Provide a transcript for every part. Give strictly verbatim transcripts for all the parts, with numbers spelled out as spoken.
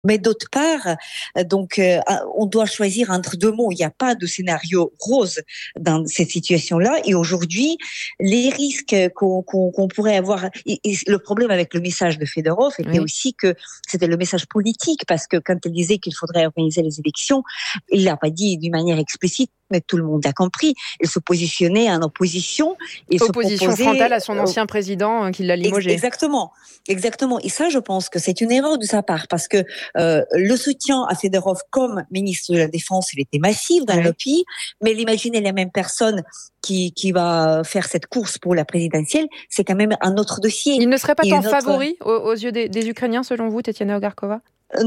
Mais d'autre part, donc, euh, on doit choisir entre deux mots. Il n'y a pas de scénario rose dans cette situation-là. Et aujourd'hui, les risques qu'on, qu'on, qu'on pourrait avoir, et, et le problème avec le message de Fedorov était oui. aussi que c'était le message politique, parce que quand il disait qu'il faudrait organiser les élections, il l'a pas dit d'une manière explicite, mais tout le monde a compris. Il se positionnait en opposition. Et Opposition se proposait, frontale à son ancien président euh, qui l'a limogé. Exactement, exactement. Et ça, je pense que c'est une erreur de sa part, parce que euh, le soutien à Fedorov comme ministre de la Défense, il était massif dans oui. le pays, mais l'imaginer la même personne qui, qui va faire cette course pour la présidentielle, c'est quand même un autre dossier. Il ne serait pas Et tant autre... favori aux, aux yeux des, des Ukrainiens, selon vous, Tetiana Ogarkova ?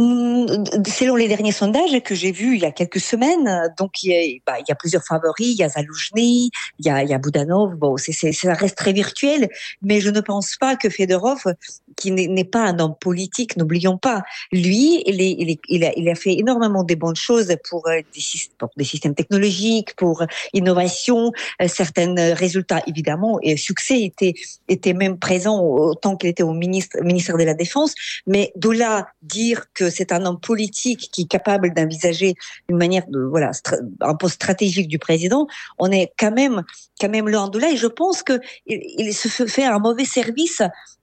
Selon les derniers sondages que j'ai vus il y a quelques semaines, donc il y a, bah, il y a plusieurs favoris, il y a Zaloujny, il y a, il y a Boudanov, bon, c'est, c'est, ça reste très virtuel, mais je ne pense pas que Fedorov, qui n'est, n'est pas un homme politique, n'oublions pas, lui, il, est, il, est, il, a, il a fait énormément de bonnes choses pour des, pour des systèmes technologiques, pour innovation, certains résultats évidemment, et succès était, était même présent autant qu'il était au ministre, ministère de la Défense, mais de là dire que c'est un homme politique qui est capable d'envisager une manière de, voilà, stra- un poste stratégique du président, on est quand même, quand même loin de là. Et je pense que il, il se fait un mauvais service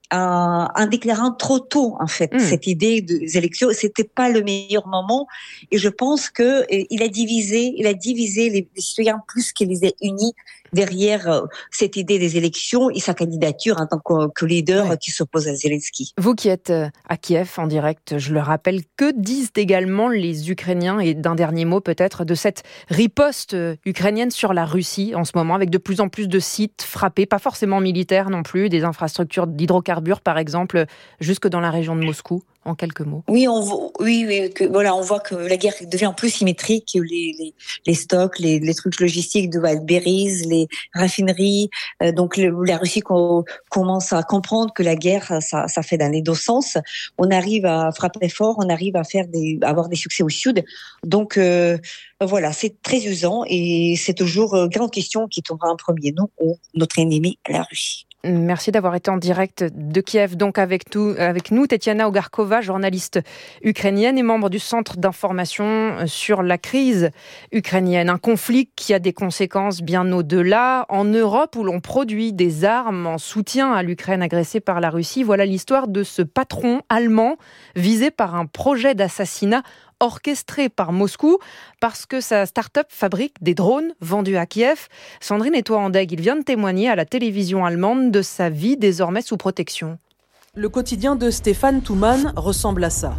en, en déclarant trop tôt, en fait, mmh. cette idée des élections. C'était pas le meilleur moment. Et je pense que il a divisé, il a divisé les, les citoyens plus qu'il les a unis derrière euh, cette idée des élections et sa candidature en tant que, que leader ouais. qui s'oppose à Zelensky. Vous qui êtes à Kiev en direct, je le rappelle, que disent également les Ukrainiens, et d'un dernier mot peut-être, de cette riposte ukrainienne sur la Russie en ce moment, avec de plus en plus de sites frappés, pas forcément militaires non plus, des infrastructures d'hydrocarbures par exemple, jusque dans la région de Moscou? En quelques mots. Oui, on, oui, oui, que, voilà, on voit que la guerre devient plus symétrique, que les, les, les stocks, les, les trucs logistiques de Wildberries, les raffineries. Euh, donc, le, la Russie co- commence à comprendre que la guerre, ça, ça fait dans les deux sens. On arrive à frapper fort, on arrive à faire des, à avoir des succès au sud. Donc, euh, voilà, c'est très usant et c'est toujours une grande question qui tombera en premier, nous ou notre ennemi, la Russie. Merci d'avoir été en direct de Kiev, donc avec, tout, avec nous, Tetiana Ogarkova, journaliste ukrainienne et membre du Centre d'information sur la crise ukrainienne. Un conflit qui a des conséquences bien au-delà. En Europe, où l'on produit des armes en soutien à l'Ukraine agressée par la Russie, voilà l'histoire de ce patron allemand visé par un projet d'assassinat orchestré par Moscou parce que sa start-up fabrique des drones vendus à Kiev. Sandrine Etoile-Andegg, il vient de témoigner à la télévision allemande de sa vie désormais sous protection. Le quotidien de Stefan Thumann ressemble à ça.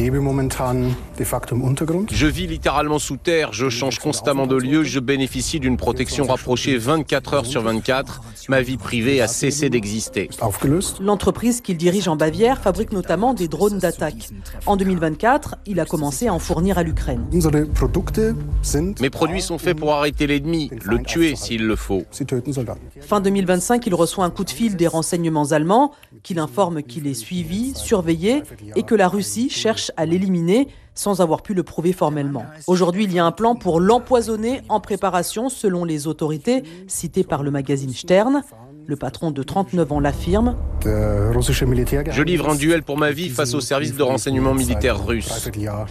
Je vis littéralement sous terre, je change constamment de lieu, je bénéficie d'une protection rapprochée vingt-quatre heures sur vingt-quatre. Ma vie privée a cessé d'exister. L'entreprise qu'il dirige en Bavière fabrique notamment des drones d'attaque. En deux mille vingt-quatre, il a commencé à en fournir à l'Ukraine. Mes produits sont faits pour arrêter l'ennemi, le tuer s'il le faut. Fin deux mille vingt-cinq, il reçoit un coup de fil des renseignements allemands qui l'informent qu'il est suivi, surveillé et que la Russie cherche à l'éliminer sans avoir pu le prouver formellement. Aujourd'hui, il y a un plan pour l'empoisonner en préparation selon les autorités citées par le magazine Stern. Le patron de trente-neuf ans l'affirme. Je livre un duel pour ma vie face aux services de renseignement militaire russes.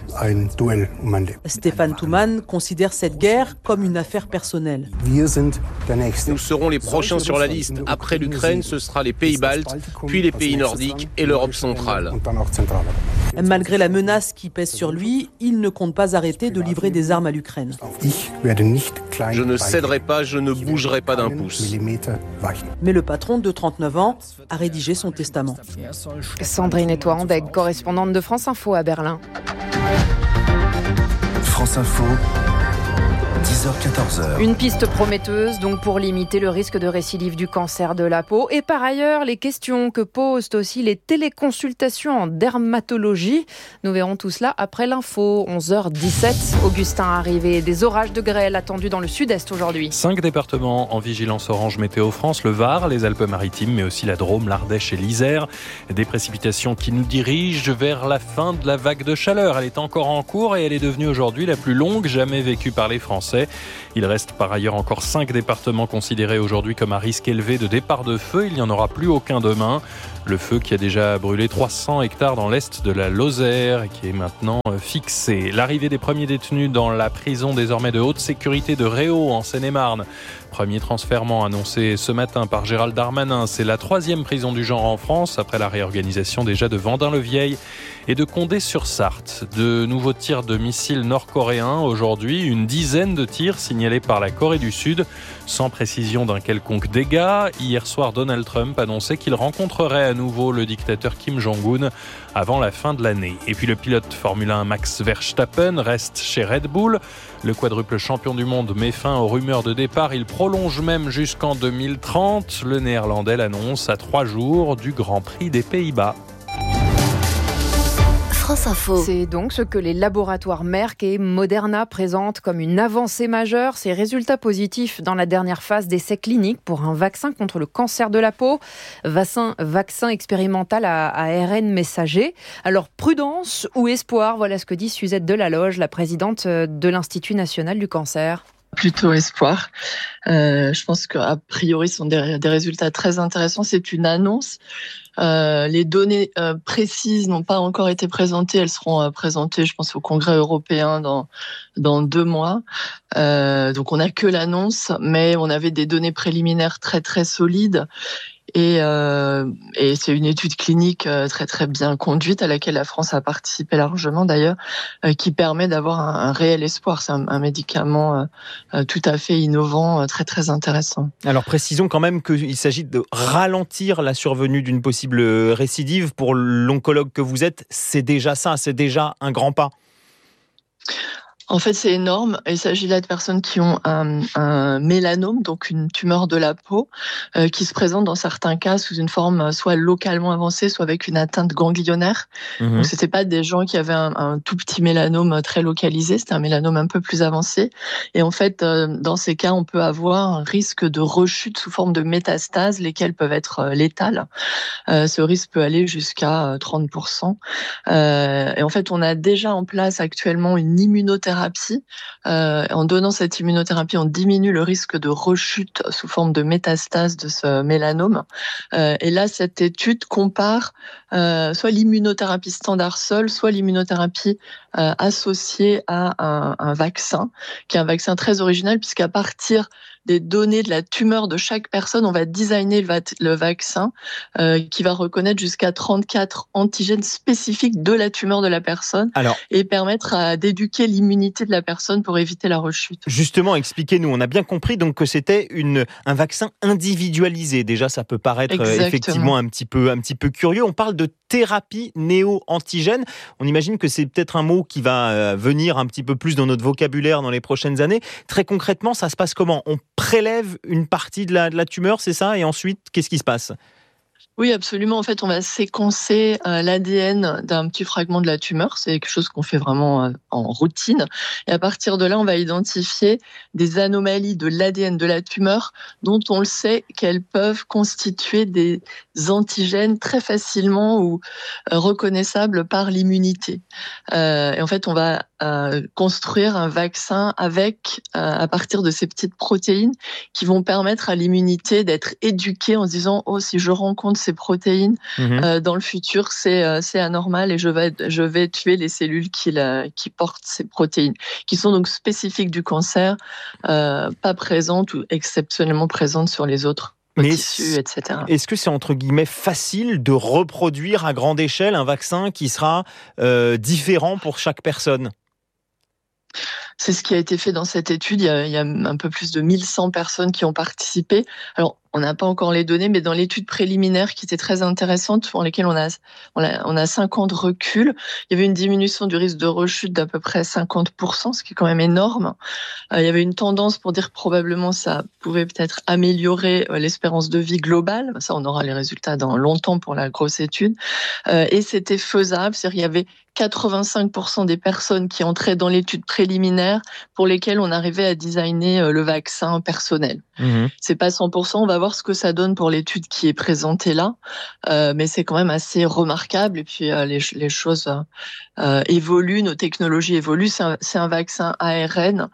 Stefan Thumann considère cette guerre comme une affaire personnelle. Nous serons les prochains sur la liste. Après l'Ukraine, ce sera les pays baltes, puis les pays nordiques et l'Europe centrale. Malgré la menace qui pèse sur lui, il ne compte pas arrêter de livrer des armes à l'Ukraine. Je ne céderai pas, je ne bougerai pas d'un pouce. Mais le patron de trente-neuf ans a rédigé son testament. Sandrine Etoile-Andegg, correspondante de France Info à Berlin. France Info. dix heures quatorze heures. Une piste prometteuse donc pour limiter le risque de récidive du cancer de la peau. Et par ailleurs, les questions que posent aussi les téléconsultations en dermatologie. Nous verrons tout cela après l'info. onze heures dix-sept, Augustin arrivé. Des orages de grêle attendus dans le sud-est aujourd'hui. Cinq départements en vigilance orange météo France, le Var, les Alpes-Maritimes, mais aussi la Drôme, l'Ardèche et l'Isère. Des précipitations qui nous dirigent vers la fin de la vague de chaleur. Elle est encore en cours et elle est devenue aujourd'hui la plus longue jamais vécue par les Français. Français. Il reste par ailleurs encore cinq départements considérés aujourd'hui comme à risque élevé de départ de feu. Il n'y en aura plus aucun demain. Le feu qui a déjà brûlé trois cents hectares dans l'est de la Lozère et qui est maintenant fixé. L'arrivée des premiers détenus dans la prison désormais de haute sécurité de Réau en Seine-et-Marne. Premier transfèrement annoncé ce matin par Gérald Darmanin. C'est la troisième prison du genre en France après la réorganisation déjà de Vendin-le-Vieil et de Condé-sur-Sarthe. De nouveaux tirs de missiles nord-coréens aujourd'hui. Une dizaine de tirs signalés par la Corée du Sud sans précision d'un quelconque dégât. Hier soir, Donald Trump annonçait qu'il rencontrerait à nouveau le dictateur Kim Jong-un avant la fin de l'année. Et puis le pilote Formule un Max Verstappen reste chez Red Bull. Le quadruple champion du monde met fin aux rumeurs de départ. Il prolonge même jusqu'en deux mille trente. Le Néerlandais l'annonce à trois jours du Grand Prix des Pays-Bas. France Info. C'est donc ce que les laboratoires Merck et Moderna présentent comme une avancée majeure. Ces résultats positifs dans la dernière phase d'essai clinique pour un vaccin contre le cancer de la peau. Vaccin, vaccin expérimental à A R N messager. Alors prudence ou espoir, voilà ce que dit Suzette Delaloge, la présidente de l'Institut national du cancer. Plutôt espoir. Euh, je pense qu'a priori, ce sont des, des résultats très intéressants. C'est une annonce. Euh, les données euh, précises n'ont pas encore été présentées. Elles seront euh, présentées, je pense, au Congrès européen dans dans deux mois. Euh, donc, on n'a que l'annonce, mais on avait des données préliminaires très très solides. Et, euh, et c'est une étude clinique très très bien conduite à laquelle la France a participé largement d'ailleurs, euh, qui permet d'avoir un, un réel espoir. C'est un, un médicament euh, tout à fait innovant, très très intéressant. Alors précisons quand même qu'il s'agit de ralentir la survenue d'une possible récidive. Pour l'oncologue que vous êtes, c'est déjà ça, c'est déjà un grand pas. En fait, c'est énorme. Il s'agit là de personnes qui ont un, un mélanome, donc une tumeur de la peau, euh, qui se présente dans certains cas sous une forme soit localement avancée, soit avec une atteinte ganglionnaire. Mmh. Donc, c'était pas des gens qui avaient un, un tout petit mélanome très localisé, c'était un mélanome un peu plus avancé. Et en fait, euh, dans ces cas, on peut avoir un risque de rechute sous forme de métastases, lesquelles peuvent être euh, létales. Euh, ce risque peut aller jusqu'à trente pour cent. Euh, et en fait, on a déjà en place actuellement une immunothérapie. Euh, en donnant cette immunothérapie, on diminue le risque de rechute sous forme de métastase de ce mélanome. Euh, et là, cette étude compare euh, soit l'immunothérapie standard seule, soit l'immunothérapie euh, associée à un, un vaccin, qui est un vaccin très original, puisqu'à partir des données de la tumeur de chaque personne, on va designer le, va- le vaccin euh, qui va reconnaître jusqu'à trente-quatre antigènes spécifiques de la tumeur de la personne. Alors, et permettre à, d'éduquer l'immunité de la personne pour éviter la rechute. Justement, expliquez-nous. On a bien compris donc que c'était une, un vaccin individualisé. Déjà, ça peut paraître Exactement. effectivement un petit peu, un petit peu curieux. On parle de thérapie néo-antigène. On imagine que c'est peut-être un mot qui va venir un petit peu plus dans notre vocabulaire dans les prochaines années. Très concrètement, ça se passe comment ? On prélève une partie de la, de la tumeur, c'est ça ? Et ensuite, qu'est-ce qui se passe ? Oui, absolument. En fait, on va séquencer euh, l'A D N d'un petit fragment de la tumeur. C'est quelque chose qu'on fait vraiment euh, en routine. Et à partir de là, on va identifier des anomalies de l'A D N de la tumeur dont on le sait qu'elles peuvent constituer des antigènes très facilement ou euh, reconnaissables par l'immunité. Euh, et en fait, on va euh, construire un vaccin avec, euh, à partir de ces petites protéines qui vont permettre à l'immunité d'être éduquée en se disant « Oh, si je rencontre ces protéines mmh. euh, dans le futur, c'est euh, c'est anormal et je vais je vais tuer les cellules qui la, qui portent ces protéines, qui sont donc spécifiques du cancer, euh, pas présentes ou exceptionnellement présentes sur les autres Mais tissus, et cetera. Est-ce que c'est entre guillemets facile de reproduire à grande échelle un vaccin qui sera euh, différent pour chaque personne ? C'est ce qui a été fait dans cette étude. Il y a, il y a un peu plus de mille cent personnes qui ont participé. Alors, on n'a pas encore les données, mais dans l'étude préliminaire qui était très intéressante, pour lesquelles on a, on a, on a cinq ans de recul, il y avait une diminution du risque de rechute d'à peu près cinquante pour cent, ce qui est quand même énorme. Euh, il y avait une tendance pour dire que probablement ça pouvait peut-être améliorer euh, l'espérance de vie globale. Ça, on aura les résultats dans longtemps pour la grosse étude. Euh, et c'était faisable, c'est-à-dire qu'il y avait quatre-vingt-cinq pour cent des personnes qui entraient dans l'étude préliminaire pour lesquelles on arrivait à designer le vaccin personnel. Mmh. C'est pas cent pour cent, on va voir ce que ça donne pour l'étude qui est présentée là, euh, mais c'est quand même assez remarquable. Et puis euh, les, les choses euh, évoluent, nos technologies évoluent. C'est un, c'est un vaccin A R N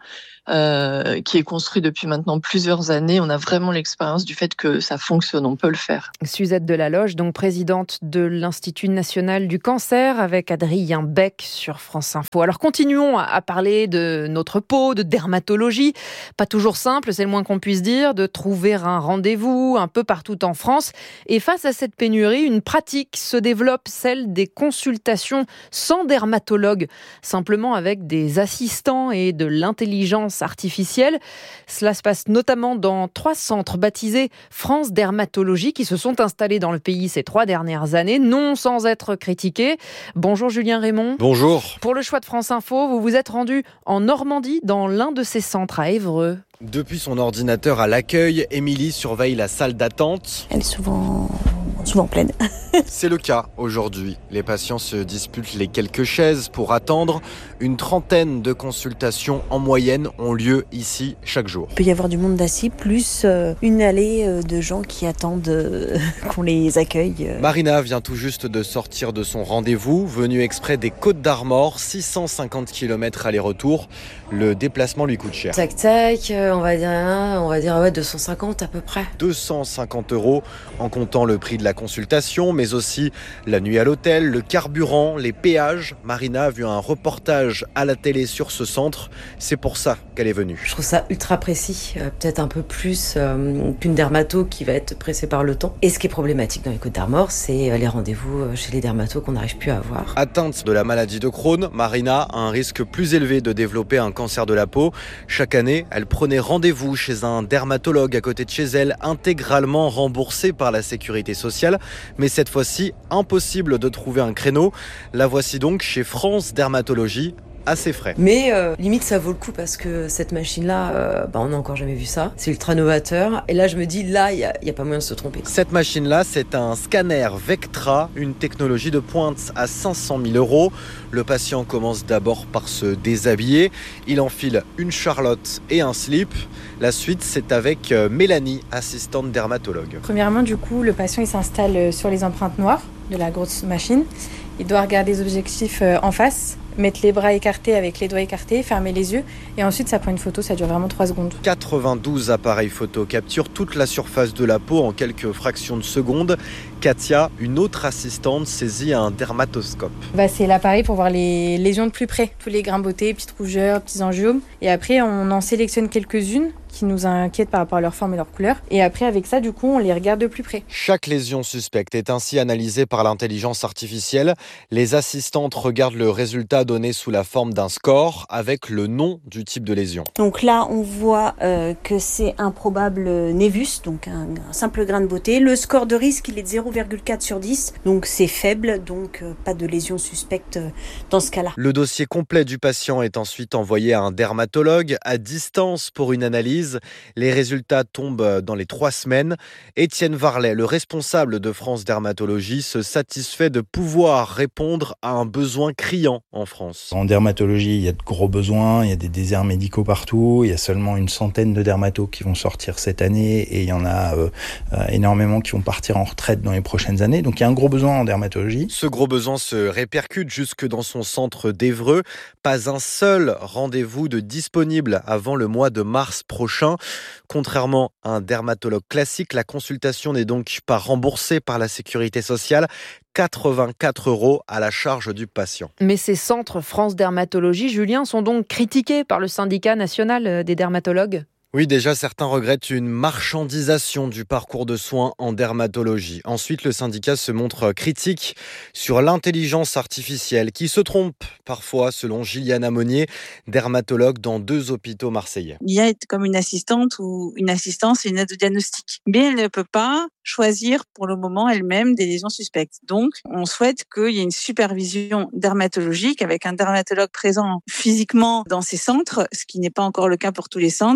euh, qui est construit depuis maintenant plusieurs années. On a vraiment l'expérience du fait que ça fonctionne, on peut le faire. Suzette Delaloge, donc présidente de l'Institut national du cancer, avec Adrien Beck sur France Info. Alors continuons à parler de notre peau, de dermatologie. Pas toujours simple, c'est le moins qu'on puisse dire, de trouver un rendez-vous un peu partout en France. Et face à cette pénurie, une pratique se développe, celle des consultations sans dermatologue, simplement avec des assistants et de l'intelligence artificielle. Cela se passe notamment dans trois centres baptisés France Dermatologie qui se sont installés dans le pays ces trois dernières années, non sans être critiqués. Bonjour Julien Raymond. Bonjour. Pour le choix de France Info, vous vous êtes rendu en Normandie, dans l'un de ces centres à Évreux. Depuis son ordinateur à l'accueil, Émilie surveille la salle d'attente. Elle est souvent, souvent pleine. C'est le cas aujourd'hui. Les patients se disputent les quelques chaises pour attendre. Une trentaine de consultations en moyenne ont lieu ici chaque jour. Il peut y avoir du monde d'assis, plus une allée de gens qui attendent qu'on les accueille. Marina vient tout juste de sortir de son rendez-vous, venue exprès des Côtes d'Armor, six cent cinquante kilomètres aller-retour. Le déplacement lui coûte cher. Tac tac, on va dire, on va dire ouais, deux cent cinquante à peu près. deux cent cinquante euros en comptant le prix de la consultation, mais aussi la nuit à l'hôtel, le carburant, les péages. Marina a vu un reportage à la télé sur ce centre. C'est pour ça qu'elle est venue. Je trouve ça ultra précis, euh, peut-être un peu plus euh, qu'une dermato qui va être pressée par le temps. Et ce qui est problématique dans les Côtes d'Armor, c'est les rendez-vous chez les dermatos qu'on n'arrive plus à avoir. Atteinte de la maladie de Crohn, Marina a un risque plus élevé de développer un cancer de la peau. Chaque année, elle prenait rendez-vous chez un dermatologue à côté de chez elle, intégralement remboursé par la sécurité sociale. Mais cette fois-ci, impossible de trouver un créneau. La voici donc chez France Dermatologie, à ses frais. Mais euh, limite ça vaut le coup parce que cette machine-là, euh, bah, on n'a encore jamais vu ça. C'est ultra novateur. Et là je me dis, là il n'y a, a pas moyen de se tromper. Cette machine-là, c'est un scanner Vectra, une technologie de pointe à cinq cent mille euros. Le patient commence d'abord par se déshabiller. Il enfile une charlotte et un slip. La suite, c'est avec Mélanie, assistante dermatologue. Premièrement, du coup, le patient il s'installe sur les empreintes noires de la grosse machine. Il doit regarder les objectifs en face, mettre les bras écartés avec les doigts écartés, fermer les yeux et ensuite ça prend une photo, ça dure vraiment trois secondes. quatre-vingt-douze appareils photo capturent toute la surface de la peau en quelques fractions de secondes. Katia, une autre assistante, saisit un dermatoscope. Bah, c'est l'appareil pour voir les lésions de plus près, tous les grains beauté, petites rougeurs, petits angiomes. Et après on en sélectionne quelques-unes qui nous inquiètent par rapport à leur forme et leur couleur. Et après, avec ça, du coup, on les regarde de plus près. Chaque lésion suspecte est ainsi analysée par l'intelligence artificielle. Les assistantes regardent le résultat donné sous la forme d'un score avec le nom du type de lésion. Donc là, on voit euh, que c'est un probable névus, donc un, un simple grain de beauté. Le score de risque, il est de zéro virgule quatre sur dix, donc c'est faible, donc euh, pas de lésion suspecte euh, dans ce cas-là. Le dossier complet du patient est ensuite envoyé à un dermatologue à distance pour une analyse. Les résultats tombent dans les trois semaines. Étienne Varlet, le responsable de France Dermatologie, se satisfait de pouvoir répondre à un besoin criant en France. En dermatologie, il y a de gros besoins, il y a des déserts médicaux partout, il y a seulement une centaine de dermatos qui vont sortir cette année et il y en a euh, énormément qui vont partir en retraite dans les prochaines années. Donc il y a un gros besoin en dermatologie. Ce gros besoin se répercute jusque dans son centre d'Évreux. Pas un seul rendez-vous de disponible avant le mois de mars prochain. Contrairement à un dermatologue classique, la consultation n'est donc pas remboursée par la sécurité sociale. quatre-vingt-quatre euros à la charge du patient. Mais ces centres France Dermatologie, Julien, sont donc critiqués par le syndicat national des dermatologues ? Oui, déjà, certains regrettent une marchandisation du parcours de soins en dermatologie. Ensuite, le syndicat se montre critique sur l'intelligence artificielle qui se trompe parfois, selon Gilliana Monnier, dermatologue dans deux hôpitaux marseillais. L'I A est comme une assistante ou une assistance et une aide au diagnostic. Mais elle ne peut pas choisir pour le moment elle-même des lésions suspectes. Donc, on souhaite qu'il y ait une supervision dermatologique avec un dermatologue présent physiquement dans ces centres, ce qui n'est pas encore le cas pour tous les centres, pour pouvoir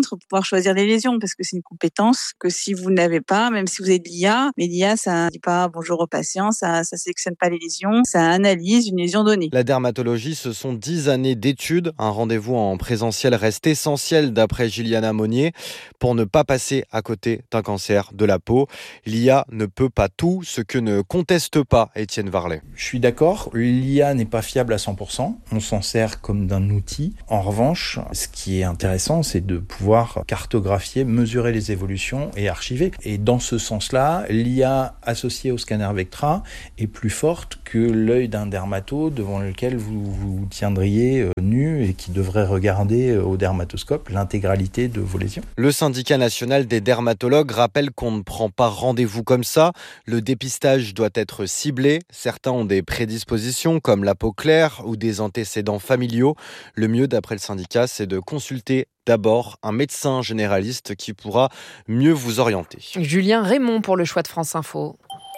savoir choisir les lésions parce que c'est une compétence que si vous n'avez pas, même si vous avez de l'I A, mais l'I A, ça ne dit pas bonjour au patient, ça ça sélectionne pas les lésions, ça analyse une lésion donnée. La dermatologie, ce sont dix années d'études. Un rendez-vous en présentiel reste essentiel d'après Giliana Monnier pour ne pas passer à côté d'un cancer de la peau. L'I A ne peut pas tout, ce que ne conteste pas Étienne Varlet. Je suis d'accord, l'I A n'est pas fiable à cent pour cent. On s'en sert comme d'un outil. En revanche, ce qui est intéressant, c'est de pouvoir cartographier, mesurer les évolutions et archiver. Et dans ce sens-là, l'I A associée au scanner Vectra est plus forte que l'œil d'un dermato devant lequel vous vous tiendriez nu et qui devrait regarder au dermatoscope l'intégralité de vos lésions. Le syndicat national des dermatologues rappelle qu'on ne prend pas rendez-vous comme ça. Le dépistage doit être ciblé. Certains ont des prédispositions comme la peau claire ou des antécédents familiaux. Le mieux, d'après le syndicat, c'est de consulter d'abord un médecin généraliste qui pourra mieux vous orienter. Julien Raymond pour le choix de France Info.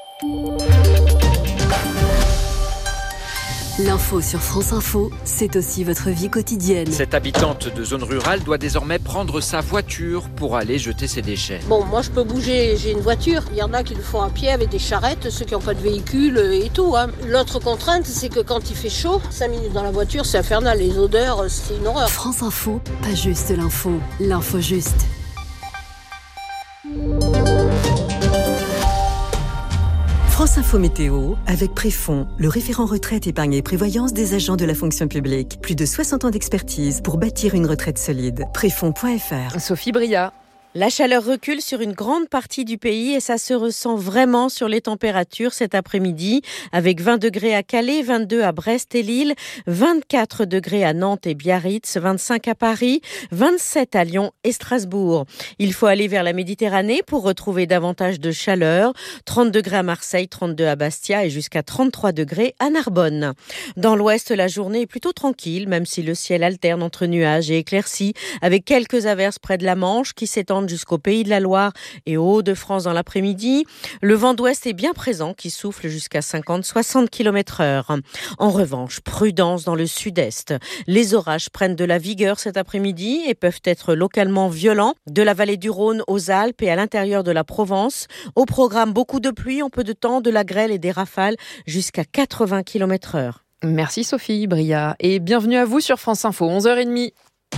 L'info sur France Info, c'est aussi votre vie quotidienne. Cette habitante de zone rurale doit désormais prendre sa voiture pour aller jeter ses déchets. Bon, moi je peux bouger, j'ai une voiture. Il y en a qui le font à pied avec des charrettes, ceux qui n'ont pas de véhicule et tout. Hein. L'autre contrainte, c'est que quand il fait chaud, cinq minutes dans la voiture, c'est infernal. Les odeurs, c'est une horreur. France Info, pas juste l'info, l'info juste. France Info Météo, avec Préfond, le référent retraite, épargne et prévoyance des agents de la fonction publique. Plus de soixante ans d'expertise pour bâtir une retraite solide. Préfond point F R. Sophie Bria. La chaleur recule sur une grande partie du pays et ça se ressent vraiment sur les températures cet après-midi, avec vingt degrés à Calais, vingt-deux à Brest et Lille, vingt-quatre degrés à Nantes et Biarritz, vingt-cinq à Paris, vingt-sept à Lyon et Strasbourg. Il faut aller vers la Méditerranée pour retrouver davantage de chaleur, trente degrés à Marseille, trente-deux à Bastia et jusqu'à trente-trois degrés à Narbonne. Dans l'ouest, la journée est plutôt tranquille, même si le ciel alterne entre nuages et éclaircies, avec quelques averses près de la Manche qui s'étendent jusqu'au Pays de la Loire et aux Hauts-de-France dans l'après-midi. Le vent d'ouest est bien présent qui souffle jusqu'à cinquante à soixante kilomètres heure. En revanche, prudence dans le sud-est. Les orages prennent de la vigueur cet après-midi et peuvent être localement violents de la vallée du Rhône aux Alpes et à l'intérieur de la Provence. Au programme, beaucoup de pluie en peu de temps, de la grêle et des rafales jusqu'à quatre-vingts kilomètres heure. Merci Sophie Bria et bienvenue à vous sur France Info, onze heures trente.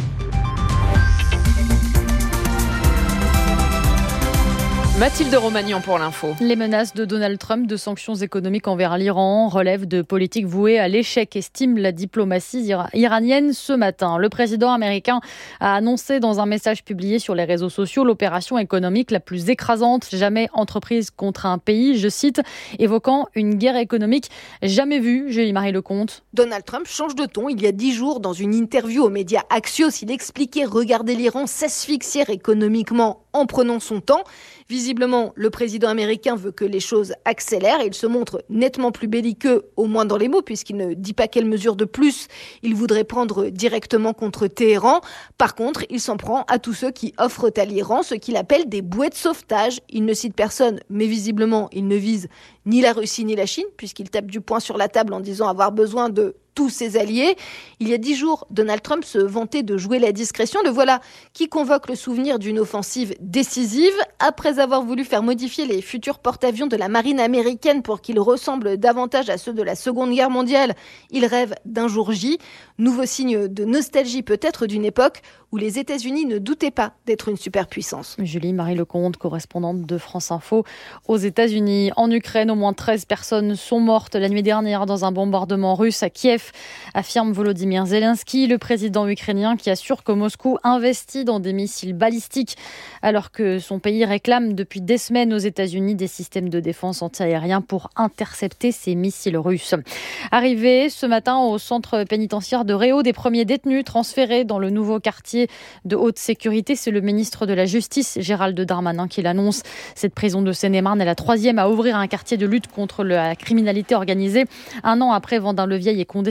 Mathilde Romagnan pour l'info. Les menaces de Donald Trump de sanctions économiques envers l'Iran relèvent de politiques vouées à l'échec, estime la diplomatie ira- iranienne ce matin. Le président américain a annoncé dans un message publié sur les réseaux sociaux l'opération économique la plus écrasante jamais entreprise contre un pays, je cite, évoquant une guerre économique jamais vue. Julie-Marie Lecomte. Donald Trump change de ton. Il y a dix jours, dans une interview aux médias Axios, il expliquait regarder l'Iran s'asphyxier économiquement en prenant son temps. Visiblement, le président américain veut que les choses accélèrent et il se montre nettement plus belliqueux, au moins dans les mots, puisqu'il ne dit pas quelle mesure de plus il voudrait prendre directement contre Téhéran. Par contre, il s'en prend à tous ceux qui offrent à l'Iran ce qu'il appelle des bouées de sauvetage. Il ne cite personne, mais visiblement, il ne vise ni la Russie ni la Chine, puisqu'il tape du poing sur la table en disant avoir besoin de tous ses alliés. Il y a dix jours, Donald Trump se vantait de jouer la discrétion. Le voilà qui convoque le souvenir d'une offensive décisive. Après avoir voulu faire modifier les futurs porte-avions de la marine américaine pour qu'ils ressemblent davantage à ceux de la Seconde Guerre mondiale, il rêve d'un jour J. Nouveau signe de nostalgie peut-être d'une époque où les États-Unis ne doutaient pas d'être une superpuissance. Julie-Marie Lecomte, correspondante de France Info aux États-Unis. En Ukraine, au moins treize personnes sont mortes la nuit dernière dans un bombardement russe à Kiev, affirme Volodymyr Zelensky, le président ukrainien qui assure que Moscou investit dans des missiles balistiques alors que son pays réclame depuis des semaines aux États-Unis des systèmes de défense antiaériens pour intercepter ces missiles russes. Arrivé ce matin au centre pénitentiaire de Réau, des premiers détenus transférés dans le nouveau quartier de haute sécurité. C'est le ministre de la Justice, Gérald Darmanin, qui l'annonce. Cette prison de Seine-et-Marne est la troisième à ouvrir un quartier de lutte contre la criminalité organisée. Un an après Vendin-le-Vieil et Condé-sur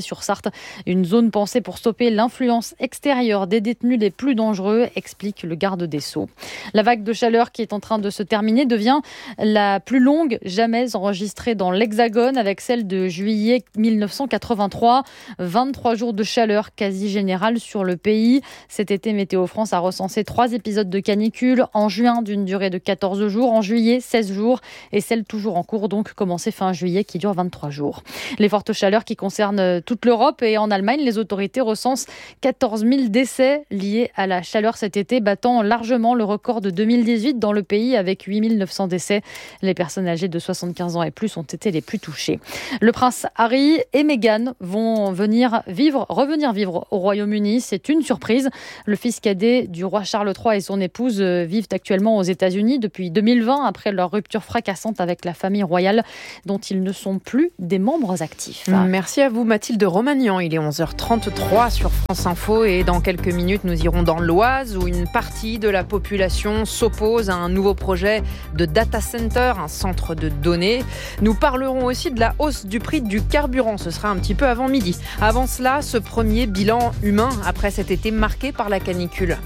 Nogent-sur-Sarthe. Une zone pensée pour stopper l'influence extérieure des détenus les plus dangereux, explique le garde des Sceaux. La vague de chaleur qui est en train de se terminer devient la plus longue jamais enregistrée dans l'Hexagone, avec celle de juillet mille neuf cent quatre-vingt-trois. vingt-trois jours de chaleur quasi générale sur le pays. Cet été, Météo France a recensé trois épisodes de canicule. En juin, d'une durée de quatorze jours. En juillet, seize jours. Et celle toujours en cours, donc commencée fin juillet, qui dure vingt-trois jours. Les fortes chaleurs qui concernent toute l'Europe et en Allemagne, les autorités recensent quatorze mille décès liés à la chaleur cet été, battant largement le record de deux mille dix-huit dans le pays avec huit mille neuf cents décès. Les personnes âgées de soixante-quinze ans et plus ont été les plus touchées. Le prince Harry et Meghan vont venir vivre, revenir vivre au Royaume-Uni. C'est une surprise. Le fils cadet du roi Charles trois et son épouse vivent actuellement aux États-Unis depuis deux mille vingt, après leur rupture fracassante avec la famille royale, dont ils ne sont plus des membres actifs. Merci à vous Mathilde Romagnan. Il est onze heures trente-trois sur France Info et dans quelques minutes nous irons dans l'Oise où une partie de la population s'oppose à un nouveau projet de data center, un centre de données. Nous parlerons aussi de la hausse du prix du carburant. Ce sera un petit peu avant midi. Avant cela, ce premier bilan humain après cet été marqué par la canicule.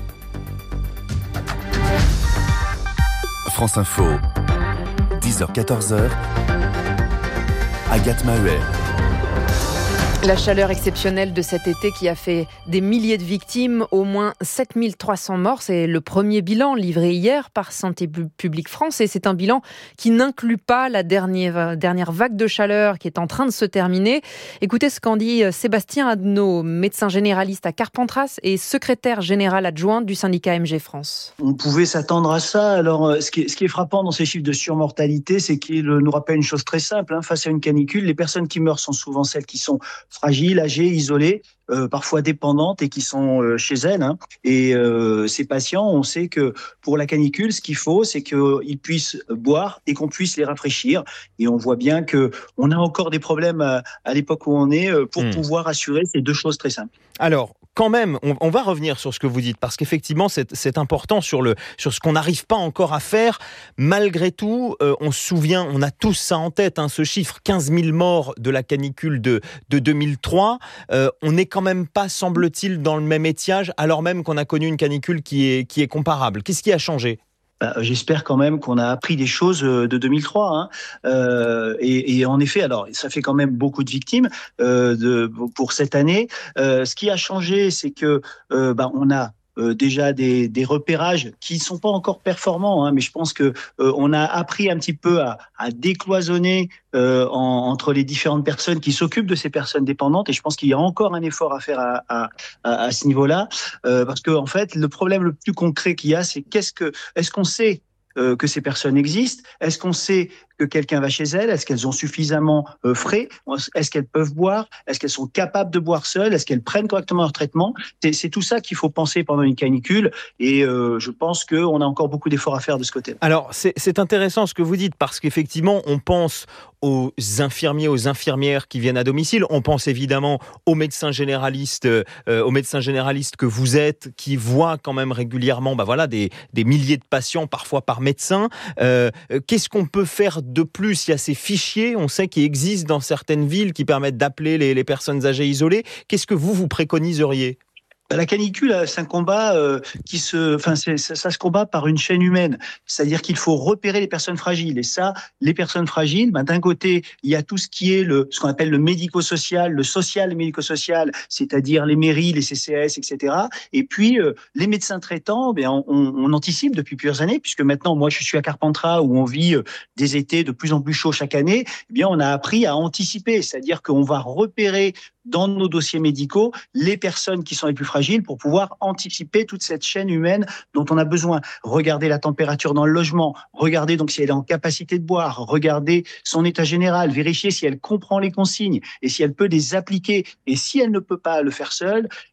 France Info, dix heures quatorze heures, Agathe Maheuer. La chaleur exceptionnelle de cet été qui a fait des milliers de victimes, au moins sept mille trois cents morts. C'est le premier bilan livré hier par Santé publique France et c'est un bilan qui n'inclut pas la dernière, dernière vague de chaleur qui est en train de se terminer. Écoutez ce qu'en dit Sébastien Adnaud, médecin généraliste à Carpentras et secrétaire général adjoint du syndicat M G France. On pouvait s'attendre à ça. Alors, ce qui est, ce qui est frappant dans ces chiffres de surmortalité, c'est qu'il nous rappelle une chose très simple. Hein. Face à une canicule, les personnes qui meurent sont souvent celles qui sont fragiles, âgées, isolées, euh, parfois dépendantes et qui sont euh, chez elles. Hein. Et euh, ces patients, on sait que pour la canicule, ce qu'il faut, c'est qu'ils puissent boire et qu'on puisse les rafraîchir. Et on voit bien qu'on a encore des problèmes à, à l'époque où on est pour mmh. pouvoir assurer ces deux choses très simples. Alors, quand même, on, on va revenir sur ce que vous dites, parce qu'effectivement, c'est, c'est important sur, le, sur ce qu'on n'arrive pas encore à faire. Malgré tout, euh, on se souvient, on a tous ça en tête, hein, ce chiffre, quinze mille morts de la canicule de, de deux mille trois. Euh, on n'est quand même pas, semble-t-il, dans le même étiage, alors même qu'on a connu une canicule qui est, qui est comparable. Qu'est-ce qui a changé ? Bah, j'espère quand même qu'on a appris des choses de deux mille trois. Hein. Euh, et, et en effet, alors ça fait quand même beaucoup de victimes euh, de, pour cette année. Euh, ce qui a changé, c'est que euh, bah, on a Euh, déjà des, des repérages qui ne sont pas encore performants, hein, mais je pense que euh, on a appris un petit peu à, à décloisonner euh, en, entre les différentes personnes qui s'occupent de ces personnes dépendantes, et je pense qu'il y a encore un effort à faire à, à, à, à ce niveau-là, euh, parce que en fait, le problème le plus concret qu'il y a, c'est qu'est-ce que, est-ce qu'on sait euh, que ces personnes existent ? Est-ce qu'on sait que quelqu'un va chez elles ? Est-ce qu'elles ont suffisamment euh, frais ? Est-ce qu'elles peuvent boire ? Est-ce qu'elles sont capables de boire seules ? Est-ce qu'elles prennent correctement leur traitement ? c'est, c'est tout ça qu'il faut penser pendant une canicule et euh, je pense qu'on a encore beaucoup d'efforts à faire de ce côté. Alors, c'est, c'est intéressant ce que vous dites parce qu'effectivement, on pense aux infirmiers, aux infirmières qui viennent à domicile. On pense évidemment aux médecins généralistes, euh, aux médecins généralistes que vous êtes, qui voient quand même régulièrement bah voilà, des, des milliers de patients, parfois par médecin. Euh, qu'est-ce qu'on peut faire de plus ? Il y a ces fichiers, on sait, qui existent dans certaines villes qui permettent d'appeler les, les personnes âgées isolées. Qu'est-ce que vous, vous préconiseriez ? La canicule, c'est un combat euh, qui se, enfin, c'est, ça, ça se combat par une chaîne humaine. C'est-à-dire qu'il faut repérer les personnes fragiles. Et ça, les personnes fragiles, ben, d'un côté, il y a tout ce qui est le, ce qu'on appelle le médico-social, le social et médico-social, c'est-à-dire les mairies, les C C S, et cetera. Et puis, euh, les médecins traitants, ben, on, on anticipe depuis plusieurs années, puisque maintenant, moi, je suis à Carpentras, où on vit euh, des étés de plus en plus chauds chaque année. Eh bien, on a appris à anticiper. C'est-à-dire qu'on va repérer dans nos dossiers médicaux les personnes qui sont les plus fragiles pour pouvoir anticiper toute cette chaîne humaine dont on a besoin. Regarder la température dans le logement, regarder donc si elle est en capacité de boire, regarder son état général, vérifier si elle comprend les consignes et si elle peut les appliquer. Et si elle ne peut pas le faire seule,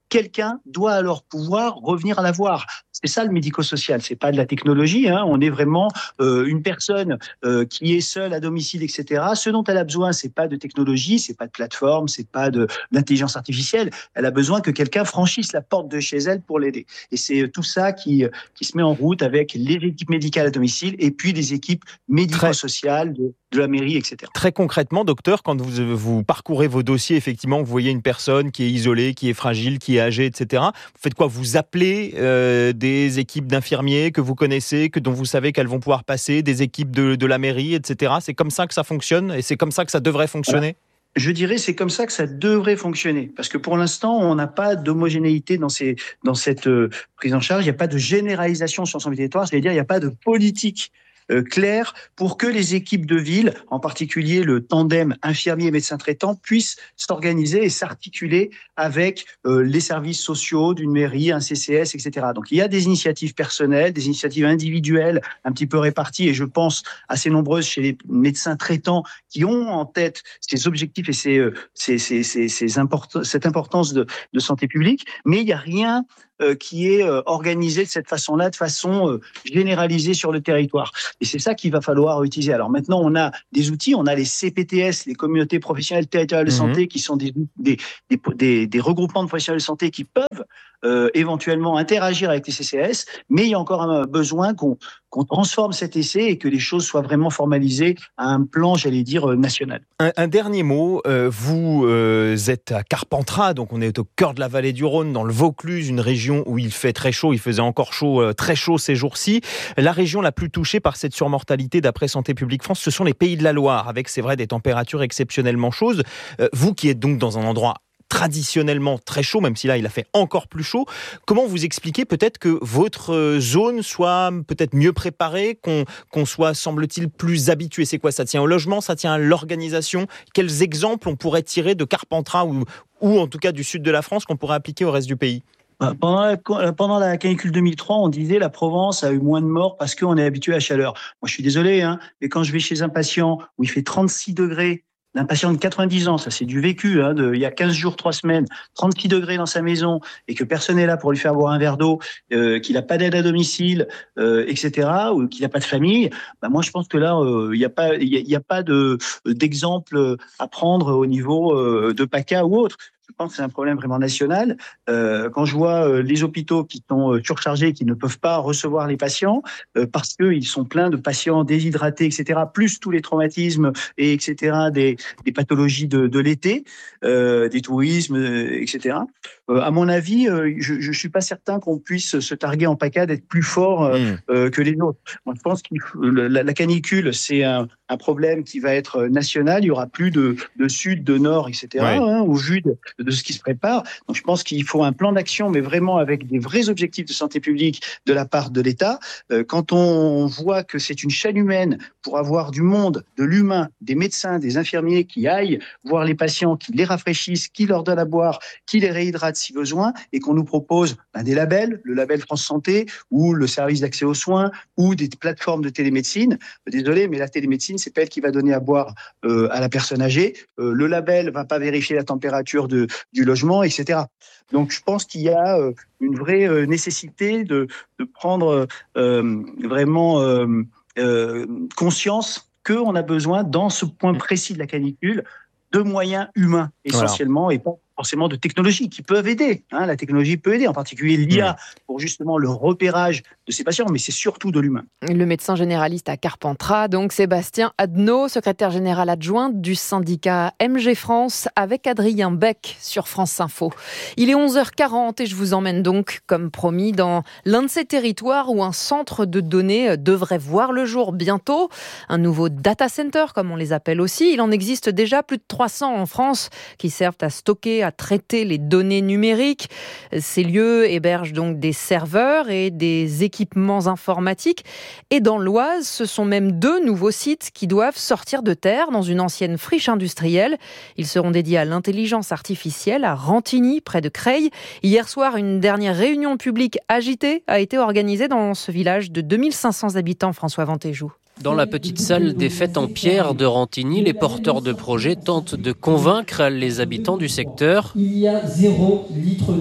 quelqu'un doit alors pouvoir revenir la voir. C'est ça le médico-social, c'est pas de la technologie. Hein. On est vraiment euh, une personne euh, qui est seule à domicile, et cetera. Ce dont elle a besoin, c'est pas de technologie, c'est pas de plateforme, c'est pas de d'intelligence artificielle. Elle a besoin que quelqu'un franchisse la porte de chez elle pour l'aider. Et c'est tout ça qui qui se met en route avec les équipes médicales à domicile et puis les équipes médico-sociales de, de la mairie, et cetera. Très concrètement, docteur, quand vous vous parcourez vos dossiers, effectivement, vous voyez une personne qui est isolée, qui est fragile, qui est âgée, et cetera. Vous faites quoi? Vous appelez euh, des des équipes d'infirmiers que vous connaissez, que dont vous savez qu'elles vont pouvoir passer, des équipes de, de la mairie, et cetera. C'est comme ça que ça fonctionne et c'est comme ça que ça devrait fonctionner? Je dirais c'est comme ça que ça devrait fonctionner. Parce que pour l'instant, on n'a pas d'homogénéité dans, ces, dans cette euh, prise en charge. Il n'y a pas de généralisation sur l'ensemble du territoire. C'est-à-dire il n'y a pas de politique Euh, clair pour que les équipes de ville, en particulier le tandem infirmier-médecin traitant, puissent s'organiser et s'articuler avec euh, les services sociaux d'une mairie, un C C S, et cetera. Donc il y a des initiatives personnelles, des initiatives individuelles un petit peu réparties et je pense assez nombreuses chez les médecins traitants qui ont en tête ces objectifs et ces, euh, ces, ces, ces, ces import- cette importance de, de santé publique, mais il n'y a rien Euh, qui est euh, organisé de cette façon-là, de façon euh, généralisée sur le territoire. Et c'est ça qu'il va falloir utiliser. Alors maintenant, on a des outils, on a les C P T S, les communautés professionnelles territoriales de santé, mmh. qui sont des, des, des, des, des regroupements de professionnels de santé qui peuvent euh, éventuellement interagir avec les C C S, mais il y a encore un besoin qu'on, qu'on transforme cet essai et que les choses soient vraiment formalisées à un plan, j'allais dire, national. Un, un dernier mot, euh, vous euh, êtes à Carpentras, donc on est au cœur de la vallée du Rhône, dans le Vaucluse, une région où il fait très chaud, il faisait encore chaud, euh, très chaud ces jours-ci. La région la plus touchée par cette surmortalité, d'après Santé publique France, ce sont les Pays de la Loire, avec, c'est vrai, des températures exceptionnellement chaudes. Euh, vous qui êtes donc dans un endroit traditionnellement très chaud, même si là il a fait encore plus chaud. Comment vous expliquez peut-être que votre zone soit peut-être mieux préparée, qu'on, qu'on soit, semble-t-il, plus habitué? C'est quoi? Ça tient au logement, ça tient à l'organisation? Quels exemples on pourrait tirer de Carpentras ou, ou en tout cas du sud de la France qu'on pourrait appliquer au reste du pays? Pendant la, pendant la canicule deux mille trois, on disait la Provence a eu moins de morts parce qu'on est habitué à la chaleur. Moi, je suis désolé, hein, mais quand je vais chez un patient où il fait trente-six degrés, d'un patient de quatre-vingt-dix ans, ça c'est du vécu, hein, de, il y a quinze jours, trois semaines, trente-six degrés dans sa maison, et que personne n'est là pour lui faire boire un verre d'eau, euh, qu'il n'a pas d'aide à domicile, euh, et cetera, ou qu'il n'a pas de famille, bah moi je pense que là, il euh, n'y a pas, il y a, y a pas de, d'exemple à prendre au niveau euh, de PACA ou autre. Je pense que c'est un problème vraiment national. Euh, quand je vois euh, les hôpitaux qui sont euh, surchargés, qui ne peuvent pas recevoir les patients euh, parce qu'ils sont pleins de patients déshydratés, et cetera, plus tous les traumatismes, et et cetera, des, des pathologies de, de l'été, euh, des tourismes, euh, et cetera. Euh, à mon avis, euh, je ne suis pas certain qu'on puisse se targuer en PACA d'être plus fort euh, mmh. euh, que les autres. Moi, je pense que la, la canicule, c'est un, un problème qui va être national. Il y aura plus de, de sud, de nord, et cetera, ouais. hein, au vu de de ce qui se prépare. Donc, je pense qu'il faut un plan d'action, mais vraiment avec des vrais objectifs de santé publique de la part de l'État. Euh, quand on voit que c'est une chaîne humaine pour avoir du monde, de l'humain, des médecins, des infirmiers qui aillent voir les patients, qui les rafraîchissent, qui leur donnent à boire, qui les réhydratent si besoin, et qu'on nous propose ben, des labels, le label France Santé, ou le service d'accès aux soins, ou des plateformes de télémédecine. Désolé, mais la télémédecine, c'est pas elle qui va donner à boire euh, à la personne âgée. Euh, le label va pas vérifier la température de du logement, et cetera. Donc, je pense qu'il y a euh, une vraie euh, nécessité de, de prendre euh, vraiment euh, euh, conscience qu'on a besoin, dans ce point précis de la canicule, de moyens humains, essentiellement, voilà. Et pas forcément de technologies qui peuvent aider. Hein, la technologie peut aider, en particulier l'I A, mmh. pour justement le repérage de ces patients, mais c'est surtout de l'humain. Le médecin généraliste à Carpentras, donc Sébastien Adnaud, secrétaire général adjoint du syndicat M G France, avec Adrien Beck sur France Info. Il est onze heures quarante et je vous emmène donc, comme promis, dans l'un de ces territoires où un centre de données devrait voir le jour bientôt. Un nouveau data center, comme on les appelle aussi. Il en existe déjà plus de trois cents en France qui servent à stocker, à traiter les données numériques. Ces lieux hébergent donc des serveurs et des équipements informatiques. Et dans l'Oise, ce sont même deux nouveaux sites qui doivent sortir de terre dans une ancienne friche industrielle. Ils seront dédiés à l'intelligence artificielle à Rantigny, près de Creil. Hier soir, une dernière réunion publique agitée a été organisée dans ce village de deux mille cinq cents habitants, François Ventéjou. Dans la petite salle des fêtes en pierre de Rantigny, les porteurs de projets tentent de convaincre les habitants du secteur. Il y a zéro litre d'eau consommée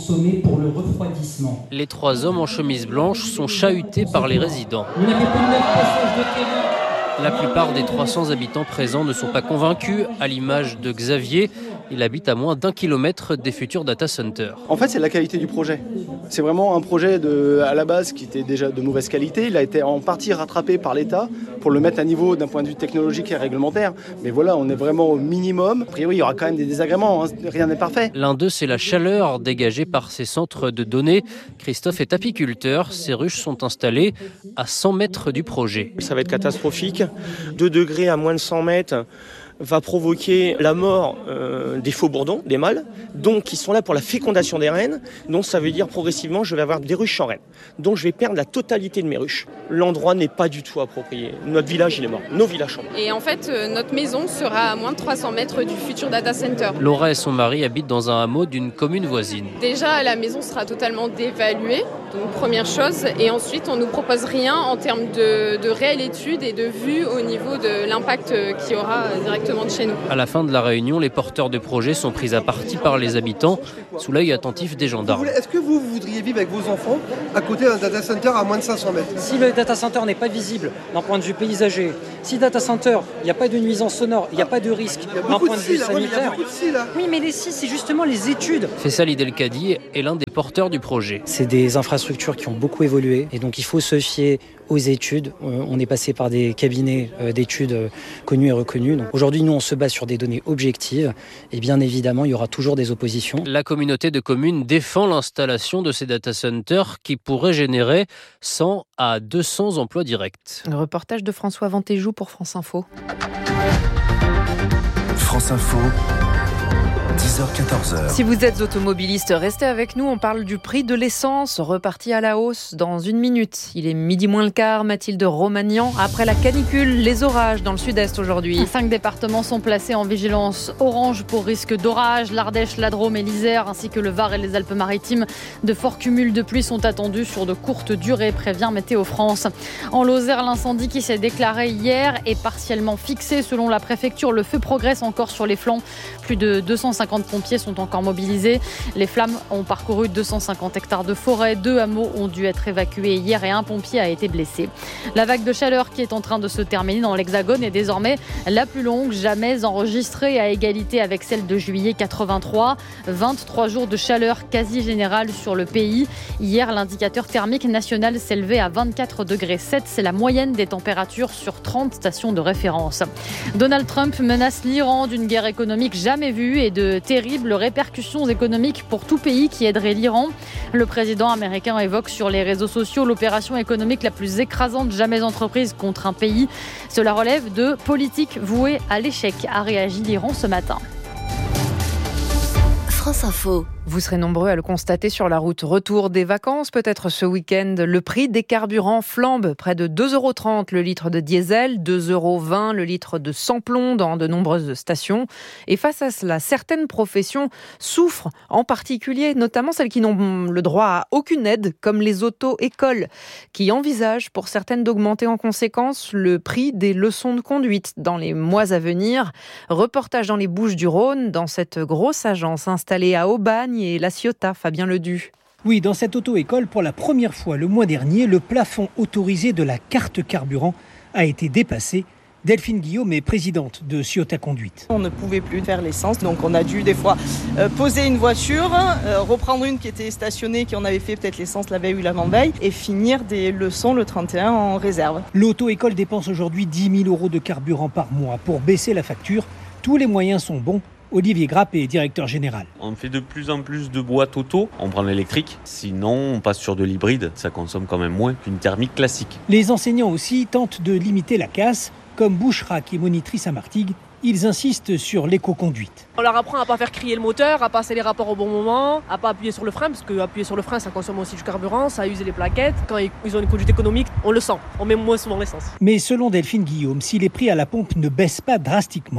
consommés pour le refroidissement. Les trois hommes en chemise blanche sont chahutés par les résidents. On n'avait pas de neuf passages de terrain. La plupart des trois cents habitants présents ne sont pas convaincus, à l'image de Xavier. Il habite à moins d'un kilomètre des futurs data centers. En fait, c'est la qualité du projet. C'est vraiment un projet de, à la base qui était déjà de mauvaise qualité. Il a été en partie rattrapé par l'État pour le mettre à niveau d'un point de vue technologique et réglementaire. Mais voilà, on est vraiment au minimum. A priori, il y aura quand même des désagréments. Hein. Rien n'est parfait. L'un d'eux, c'est la chaleur dégagée par ces centres de données. Christophe est apiculteur. Ces ruches sont installées à cent mètres du projet. Ça va être catastrophique. deux degrés à moins de cent mètres va provoquer la mort euh, des faux bourdons, des mâles, donc qui sont là pour la fécondation des reines. Donc ça veut dire progressivement je vais avoir des ruches sans reines. Donc je vais perdre la totalité de mes ruches. L'endroit n'est pas du tout approprié. Notre village il est mort, nos villages sont morts. Et en fait euh, notre maison sera à moins de trois cents mètres du futur data center. Laura et son mari habitent dans un hameau d'une commune voisine. Déjà la maison sera totalement dévaluée, donc première chose, et ensuite on nous propose rien en termes de, de réelle étude et de vue au niveau de l'impact qu'il y aura directement de chez nous. À la fin de la réunion, les porteurs de projets sont pris à partie par les habitants, sous l'œil attentif des gendarmes. Est-ce que vous, vous voudriez vivre avec vos enfants à côté d'un data center à moins de cinq cents mètres ? Si le data center n'est pas visible d'un point de vue paysager, si data center, il n'y a pas de nuisance sonore, il n'y a pas de risque d'un point de vue sanitaire. Oui, mais les si, c'est justement les études. Faisal Idelkadi est l'un des porteurs du projet. C'est des infrastructures qui ont beaucoup évolué et donc il faut se fier aux études. On est passé par des cabinets d'études connus et reconnus. Donc aujourd'hui, nous, on se base sur des données objectives et bien évidemment, il y aura toujours des oppositions. La communauté de communes défend l'installation de ces data centers qui pourraient générer cent à deux cents emplois directs. Le reportage de François Ventéjou pour France Info. France Info. dix heures quatorze heures. Si vous êtes automobiliste, restez avec nous. On parle du prix de l'essence, reparti à la hausse dans une minute. Il est midi moins le quart. Mathilde Romagnan. Après la canicule, les orages dans le sud-est aujourd'hui. Cinq départements sont placés en vigilance orange pour risque d'orage. L'Ardèche, la Drôme et l'Isère, ainsi que le Var et les Alpes-Maritimes. De forts cumuls de pluie sont attendus sur de courtes durées, prévient Météo France. En Lozère, l'incendie qui s'est déclaré hier est partiellement fixé. Selon la préfecture, le feu progresse encore sur les flancs. Plus de deux cent cinquante pompiers sont encore mobilisés. Les flammes ont parcouru deux cent cinquante hectares de forêt. Deux hameaux ont dû être évacués hier et un pompier a été blessé. La vague de chaleur qui est en train de se terminer dans l'Hexagone est désormais la plus longue jamais enregistrée, à égalité avec celle de juillet quatre-vingt-trois. vingt-trois jours de chaleur quasi générale sur le pays. Hier, l'indicateur thermique national s'élevait à vingt-quatre degrés sept. C'est la moyenne des températures sur trente stations de référence. Donald Trump menace l'Iran d'une guerre économique jamais vue et de terribles répercussions économiques pour tout pays qui aiderait l'Iran. Le président américain évoque sur les réseaux sociaux l'opération économique la plus écrasante jamais entreprise contre un pays. Cela relève de politique vouée à l'échec, a réagi l'Iran ce matin. France Info. Vous serez nombreux à le constater sur la route retour des vacances, peut-être ce week-end. Le prix des carburants flambe, près de deux euros trente le litre de diesel, deux euros vingt le litre de sans-plomb dans de nombreuses stations. Et face à cela, certaines professions souffrent, en particulier, notamment celles qui n'ont le droit à aucune aide, comme les auto-écoles, qui envisagent pour certaines d'augmenter en conséquence le prix des leçons de conduite dans les mois à venir. Reportage dans les Bouches-du-Rhône, dans cette grosse agence installée à Aubagne et La Ciotat, Fabien Ledu. Oui, dans cette auto-école, pour la première fois le mois dernier, le plafond autorisé de la carte carburant a été dépassé. Delphine Guillaume est présidente de Ciotat Conduite. On ne pouvait plus faire l'essence, donc on a dû des fois euh, poser une voiture, euh, reprendre une qui était stationnée, qui en avait fait peut-être l'essence la veille ou l'avant-veille, et finir des leçons le trente et un en réserve. L'auto-école dépense aujourd'hui dix mille euros de carburant par mois. Pour baisser la facture, tous les moyens sont bons. Olivier Grappe est directeur général. On fait de plus en plus de boîtes auto, on prend l'électrique, sinon on passe sur de l'hybride, ça consomme quand même moins qu'une thermique classique. Les enseignants aussi tentent de limiter la casse, comme Bouchra qui est monitrice à Martigues. Ils insistent sur l'éco-conduite. On leur apprend à ne pas faire crier le moteur, à passer les rapports au bon moment, à ne pas appuyer sur le frein, parce qu'appuyer sur le frein, ça consomme aussi du carburant, ça use les plaquettes. Quand ils ont une conduite économique, on le sent, on met moins souvent l'essence. Mais selon Delphine Guillaume, si les prix à la pompe ne baissent pas drastiquement,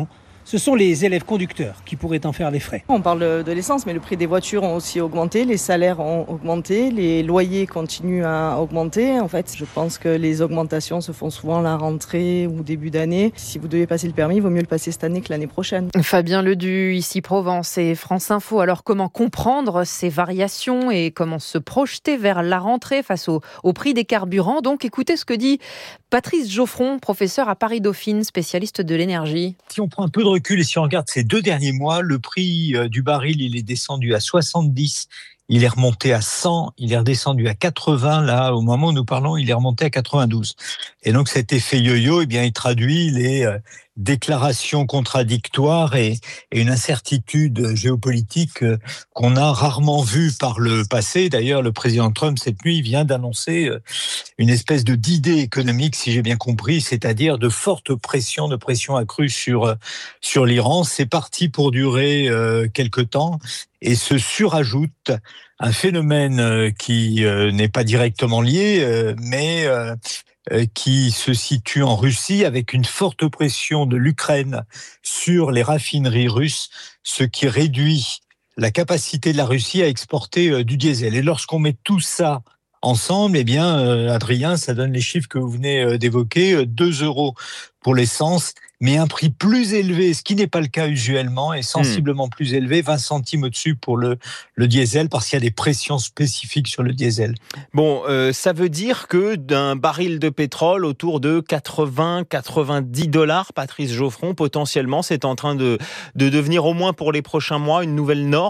Ce sont les élèves conducteurs qui pourraient en faire les frais. On parle de l'essence, mais le prix des voitures ont aussi augmenté, les salaires ont augmenté, les loyers continuent à augmenter. En fait, je pense que les augmentations se font souvent à la rentrée ou début d'année. Si vous devez passer le permis, il vaut mieux le passer cette année que l'année prochaine. Fabien Ledu, ici Provence et France Info. Alors, comment comprendre ces variations et comment se projeter vers la rentrée face au, au prix des carburants? Donc, écoutez ce que dit Patrice Geoffron, professeur à Paris-Dauphine, spécialiste de l'énergie. Si on prend un peu de recul et si on regarde ces deux derniers mois, le prix du baril, il est descendu à soixante-dix, il est remonté à cent, il est redescendu à quatre-vingts. Là, au moment où nous parlons, il est remonté à quatre-vingt-douze. Et donc, cet effet yo-yo, eh bien, il traduit les euh, déclarations contradictoires et, et une incertitude géopolitique euh, qu'on a rarement vue par le passé. D'ailleurs, le président Trump, cette nuit, vient d'annoncer euh, une espèce de d'idée économique, si j'ai bien compris, c'est-à-dire de forte pression, de pression accrue sur, euh, sur l'Iran. C'est parti pour durer euh, quelque temps. Et se surajoute un phénomène qui euh, n'est pas directement lié, euh, mais euh, qui se situe en Russie avec une forte pression de l'Ukraine sur les raffineries russes, ce qui réduit la capacité de la Russie à exporter euh, du diesel. Et lorsqu'on met tout ça ensemble, eh bien, euh, Adrien, ça donne les chiffres que vous venez euh, d'évoquer, deux euros pour l'essence, mais un prix plus élevé, ce qui n'est pas le cas usuellement, et sensiblement mmh. plus élevé, vingt centimes au-dessus pour le, le diesel, parce qu'il y a des pressions spécifiques sur le diesel. Bon, euh, ça veut dire que d'un baril de pétrole autour de quatre-vingts à quatre-vingt-dix dollars, Patrice Geoffron, potentiellement, c'est en train de, de devenir au moins pour les prochains mois une nouvelle norme ?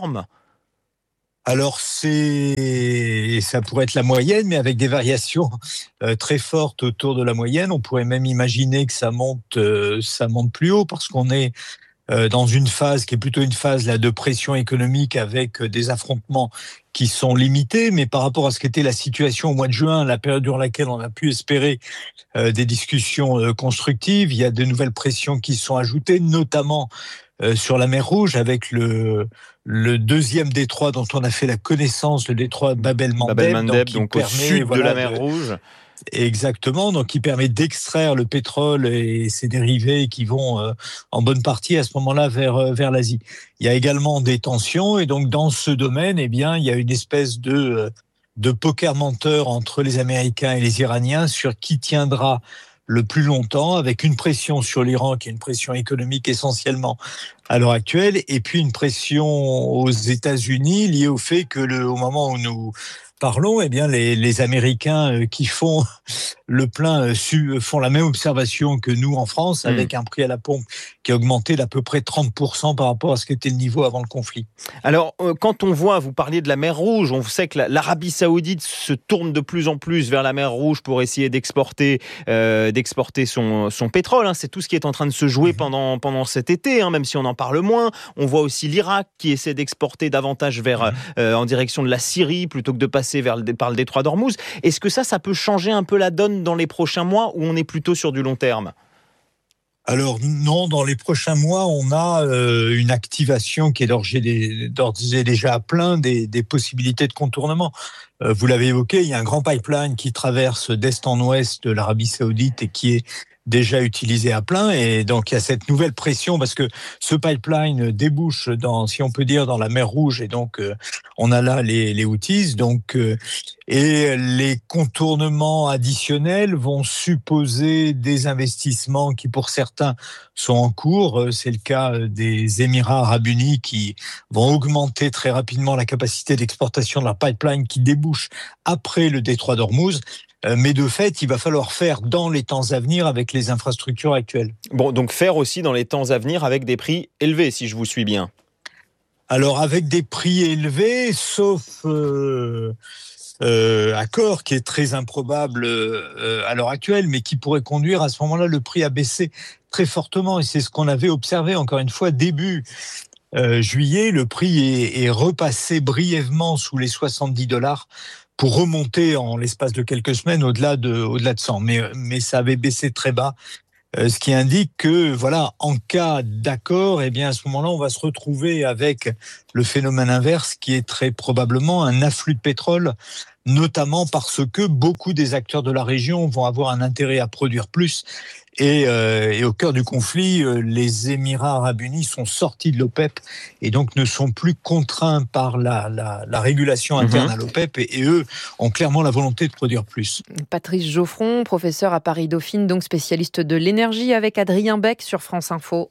Alors, c'est, ça pourrait être la moyenne, mais avec des variations euh, très fortes autour de la moyenne. On pourrait même imaginer que ça monte, euh, ça monte plus haut, parce qu'on est euh, dans une phase qui est plutôt une phase là de pression économique avec euh, des affrontements qui sont limités. Mais par rapport à ce qu'était la situation au mois de juin, la période durant laquelle on a pu espérer euh, des discussions euh, constructives, il y a de nouvelles pressions qui sont ajoutées, notamment Euh, sur la mer Rouge, avec le, le deuxième détroit dont on a fait la connaissance, le détroit Bab el-Mandeb, Bab el-Mandeb, donc, donc au sud voilà, de la mer de, Rouge. Exactement, donc qui permet d'extraire le pétrole et ses dérivés qui vont euh, en bonne partie à ce moment-là vers, euh, vers l'Asie. Il y a également des tensions, et donc dans ce domaine, eh bien, il y a une espèce de... Euh, de poker menteur entre les Américains et les Iraniens sur qui tiendra le plus longtemps, avec une pression sur l'Iran qui est une pression économique essentiellement à l'heure actuelle, et puis une pression aux États-Unis liée au fait que le, au moment où nous parlons, eh bien les, les Américains qui font le plein font la même observation que nous en France, mmh. avec un prix à la pompe qui a augmenté d'à peu près trente pour cent par rapport à ce qu'était le niveau avant le conflit. Alors, euh, quand on voit, vous parliez de la mer Rouge, on sait que l'Arabie Saoudite se tourne de plus en plus vers la mer Rouge pour essayer d'exporter, euh, d'exporter son, son pétrole. Hein. C'est tout ce qui est en train de se jouer mmh. pendant, pendant cet été, hein, même si on en parle moins. On voit aussi l'Irak qui essaie d'exporter davantage vers, mmh. euh, en direction de la Syrie plutôt que de passer vers le, par le détroit d'Ormuz. Est-ce que ça, ça peut changer un peu la donne dans les prochains mois, ou on est plutôt sur du long terme ? Alors non, dans les prochains mois, on a euh, une activation qui est d'ores et déjà à plein des, des possibilités de contournement. Euh, vous l'avez évoqué, il y a un grand pipeline qui traverse d'est en ouest de l'Arabie Saoudite et qui est déjà utilisé à plein, et donc il y a cette nouvelle pression parce que ce pipeline débouche dans, si on peut dire, dans la mer Rouge, et donc euh, on a là les, les Houthis, donc euh, et les contournements additionnels vont supposer des investissements qui pour certains sont en cours. C'est le cas des Émirats Arabes Unis qui vont augmenter très rapidement la capacité d'exportation de leur pipeline qui débouche après le détroit d'Ormuz. Mais de fait, il va falloir faire dans les temps à venir avec les infrastructures actuelles. Bon, donc faire aussi dans les temps à venir avec des prix élevés, si je vous suis bien. Alors, avec des prix élevés, sauf euh, euh, accord qui est très improbable euh, à l'heure actuelle, mais qui pourrait conduire à ce moment-là le prix à baisser très fortement. Et c'est ce qu'on avait observé, encore une fois, début euh, juillet. Le prix est, est repassé brièvement sous les soixante-dix dollars. Pour remonter en l'espace de quelques semaines au-delà de, au-delà de cent. Mais, mais ça avait baissé très bas, euh, ce qui indique que, voilà, en cas d'accord, eh bien, à ce moment-là, on va se retrouver avec le phénomène inverse qui est très probablement un afflux de pétrole, notamment parce que beaucoup des acteurs de la région vont avoir un intérêt à produire plus Et, euh, et au cœur du conflit, euh, les Émirats arabes unis sont sortis de l'OPEP et donc ne sont plus contraints par la, la, la régulation interne mmh. à l'OPEP et, et eux ont clairement la volonté de produire plus. Patrice Geoffron, professeur à Paris Dauphine, donc spécialiste de l'énergie, avec Adrien Beck sur France Info.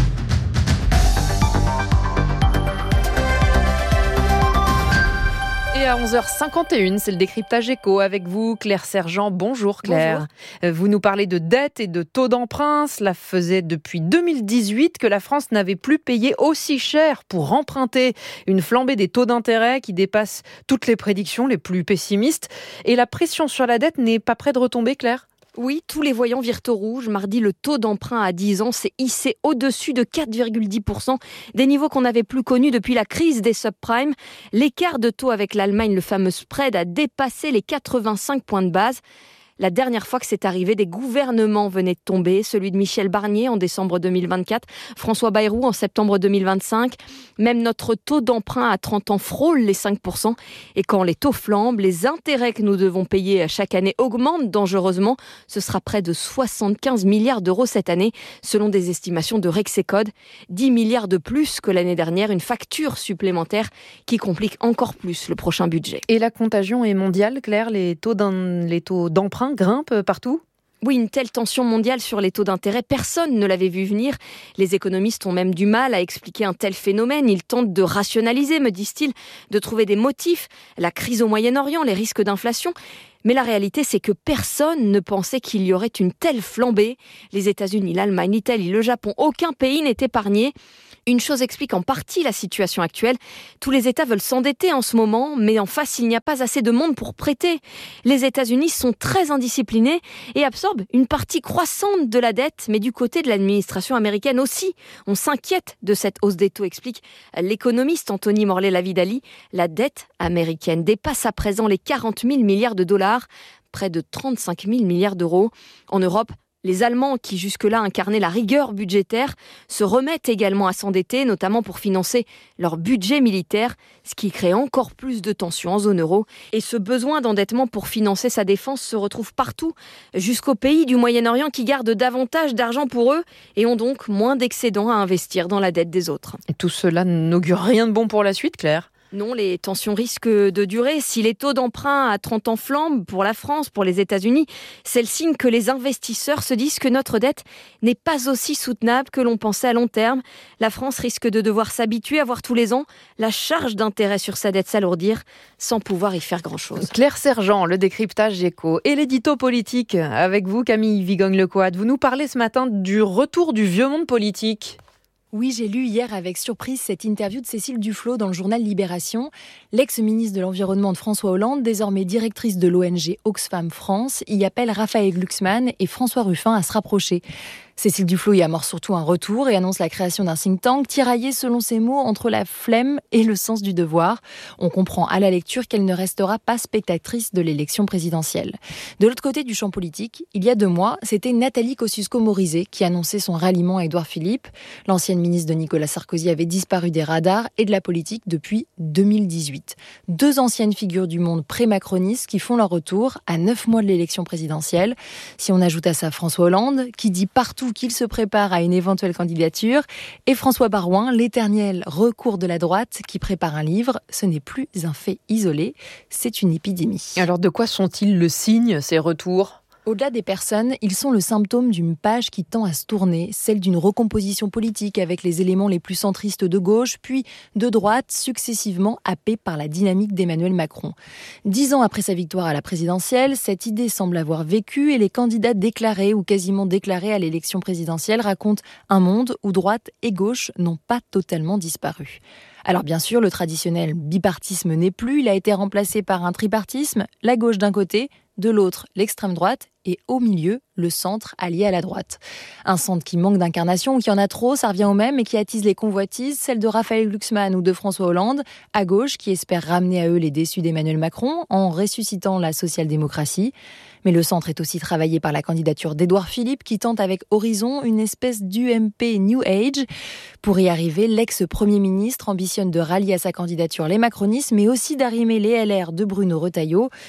Et à onze heures cinquante et une, c'est le décryptage éco avec vous, Claire Sergent. Bonjour Claire. Bonjour. Vous nous parlez de dette et de taux d'emprunt. Cela faisait depuis deux mille dix-huit que la France n'avait plus payé aussi cher pour emprunter. Une flambée des taux d'intérêt qui dépasse toutes les prédictions les plus pessimistes. Et la pression sur la dette n'est pas près de retomber, Claire ? Oui, tous les voyants virent au rouge. Mardi, le taux d'emprunt à dix ans s'est hissé au-dessus de quatre virgule dix pour cent, des niveaux qu'on n'avait plus connus depuis la crise des subprimes. L'écart de taux avec l'Allemagne, le fameux spread, a dépassé les quatre-vingt-cinq points de base. La dernière fois que c'est arrivé, des gouvernements venaient de tomber, celui de Michel Barnier en décembre deux mille vingt-quatre, François Bayrou en septembre deux mille vingt-cinq. Même notre taux d'emprunt à trente ans frôle les cinq pour cent. Et quand les taux flambent, les intérêts que nous devons payer chaque année augmentent dangereusement. Ce sera près de soixante-quinze milliards d'euros cette année, selon des estimations de Rexecode. dix milliards de plus que l'année dernière, une facture supplémentaire qui complique encore plus le prochain budget. Et la contagion est mondiale, Claire, les taux, d'un, les taux d'emprunt grimpe partout ? Oui, une telle tension mondiale sur les taux d'intérêt, personne ne l'avait vu venir. Les économistes ont même du mal à expliquer un tel phénomène. Ils tentent de rationaliser, me disent-ils, de trouver des motifs, la crise au Moyen-Orient, les risques d'inflation. Mais la réalité, c'est que personne ne pensait qu'il y aurait une telle flambée. Les États-Unis, l'Allemagne, l'Italie, le Japon, aucun pays n'est épargné. Une chose explique en partie la situation actuelle. Tous les États veulent s'endetter en ce moment, mais en face, il n'y a pas assez de monde pour prêter. Les États-Unis sont très indisciplinés et absorbent une partie croissante de la dette, mais du côté de l'administration américaine aussi. On s'inquiète de cette hausse des taux, explique l'économiste Anthony Morlet-Lavidali. La dette américaine dépasse à présent les quarante mille milliards de dollars, près de trente-cinq mille milliards d'euros. En Europe, les Allemands, qui jusque-là incarnaient la rigueur budgétaire, se remettent également à s'endetter, notamment pour financer leur budget militaire, ce qui crée encore plus de tensions en zone euro. Et ce besoin d'endettement pour financer sa défense se retrouve partout, jusqu'aux pays du Moyen-Orient qui gardent davantage d'argent pour eux et ont donc moins d'excédents à investir dans la dette des autres. Et tout cela n'augure rien de bon pour la suite, Claire ? Non, les tensions risquent de durer. Si les taux d'emprunt à trente ans flambent pour la France, pour les États-Unis, c'est le signe que les investisseurs se disent que notre dette n'est pas aussi soutenable que l'on pensait à long terme. La France risque de devoir s'habituer à voir tous les ans la charge d'intérêt sur sa dette s'alourdir sans pouvoir y faire grand-chose. Claire Sergent, le décryptage éco et l'édito politique. Avec vous, Camille Vigogne-Lequoat, vous nous parlez ce matin du retour du vieux monde politique. Oui, j'ai lu hier avec surprise cette interview de Cécile Duflot dans le journal Libération. L'ex-ministre de l'Environnement de François Hollande, désormais directrice de l'O N G Oxfam France, y appelle Raphaël Glucksmann et François Ruffin à se rapprocher. Cécile Duflot y amorce surtout un retour et annonce la création d'un think tank tiraillé, selon ses mots, entre la flemme et le sens du devoir. On comprend à la lecture qu'elle ne restera pas spectatrice de l'élection présidentielle. De l'autre côté du champ politique, il y a deux mois, c'était Nathalie Kosciusko-Morizet qui annonçait son ralliement à Édouard Philippe. L'ancienne ministre de Nicolas Sarkozy avait disparu des radars et de la politique depuis deux mille dix-huit. Deux anciennes figures du monde pré-macroniste qui font leur retour à neuf mois de l'élection présidentielle. Si on ajoute à ça François Hollande, qui dit partout qu'il se prépare à une éventuelle candidature, et François Baroin, l'éternel recours de la droite, qui prépare un livre. Ce n'est plus un fait isolé, c'est une épidémie. Alors de quoi sont-ils le signe, ces retours ? Au-delà des personnes, ils sont le symptôme d'une page qui tend à se tourner, celle d'une recomposition politique avec les éléments les plus centristes de gauche, puis de droite, successivement happés par la dynamique d'Emmanuel Macron. Dix ans après sa victoire à la présidentielle, cette idée semble avoir vécu et les candidats déclarés ou quasiment déclarés à l'élection présidentielle racontent un monde où droite et gauche n'ont pas totalement disparu. Alors bien sûr, le traditionnel bipartisme n'est plus, il a été remplacé par un tripartisme, la gauche d'un côté, de l'autre l'extrême droite et au milieu le centre allié à la droite. Un centre qui manque d'incarnation ou qui en a trop, ça revient au même, et qui attise les convoitises, celles de Raphaël Glucksmann ou de François Hollande, à gauche qui espère ramener à eux les déçus d'Emmanuel Macron en ressuscitant la social-démocratie. Mais le centre est aussi travaillé par la candidature d'Édouard Philippe qui tente avec Horizon une espèce d'U M P New Age. Pour y arriver, l'ex-premier ministre ambitionne de rallier à sa candidature les macronistes, mais aussi d'arrimer les L R de Bruno Retailleau.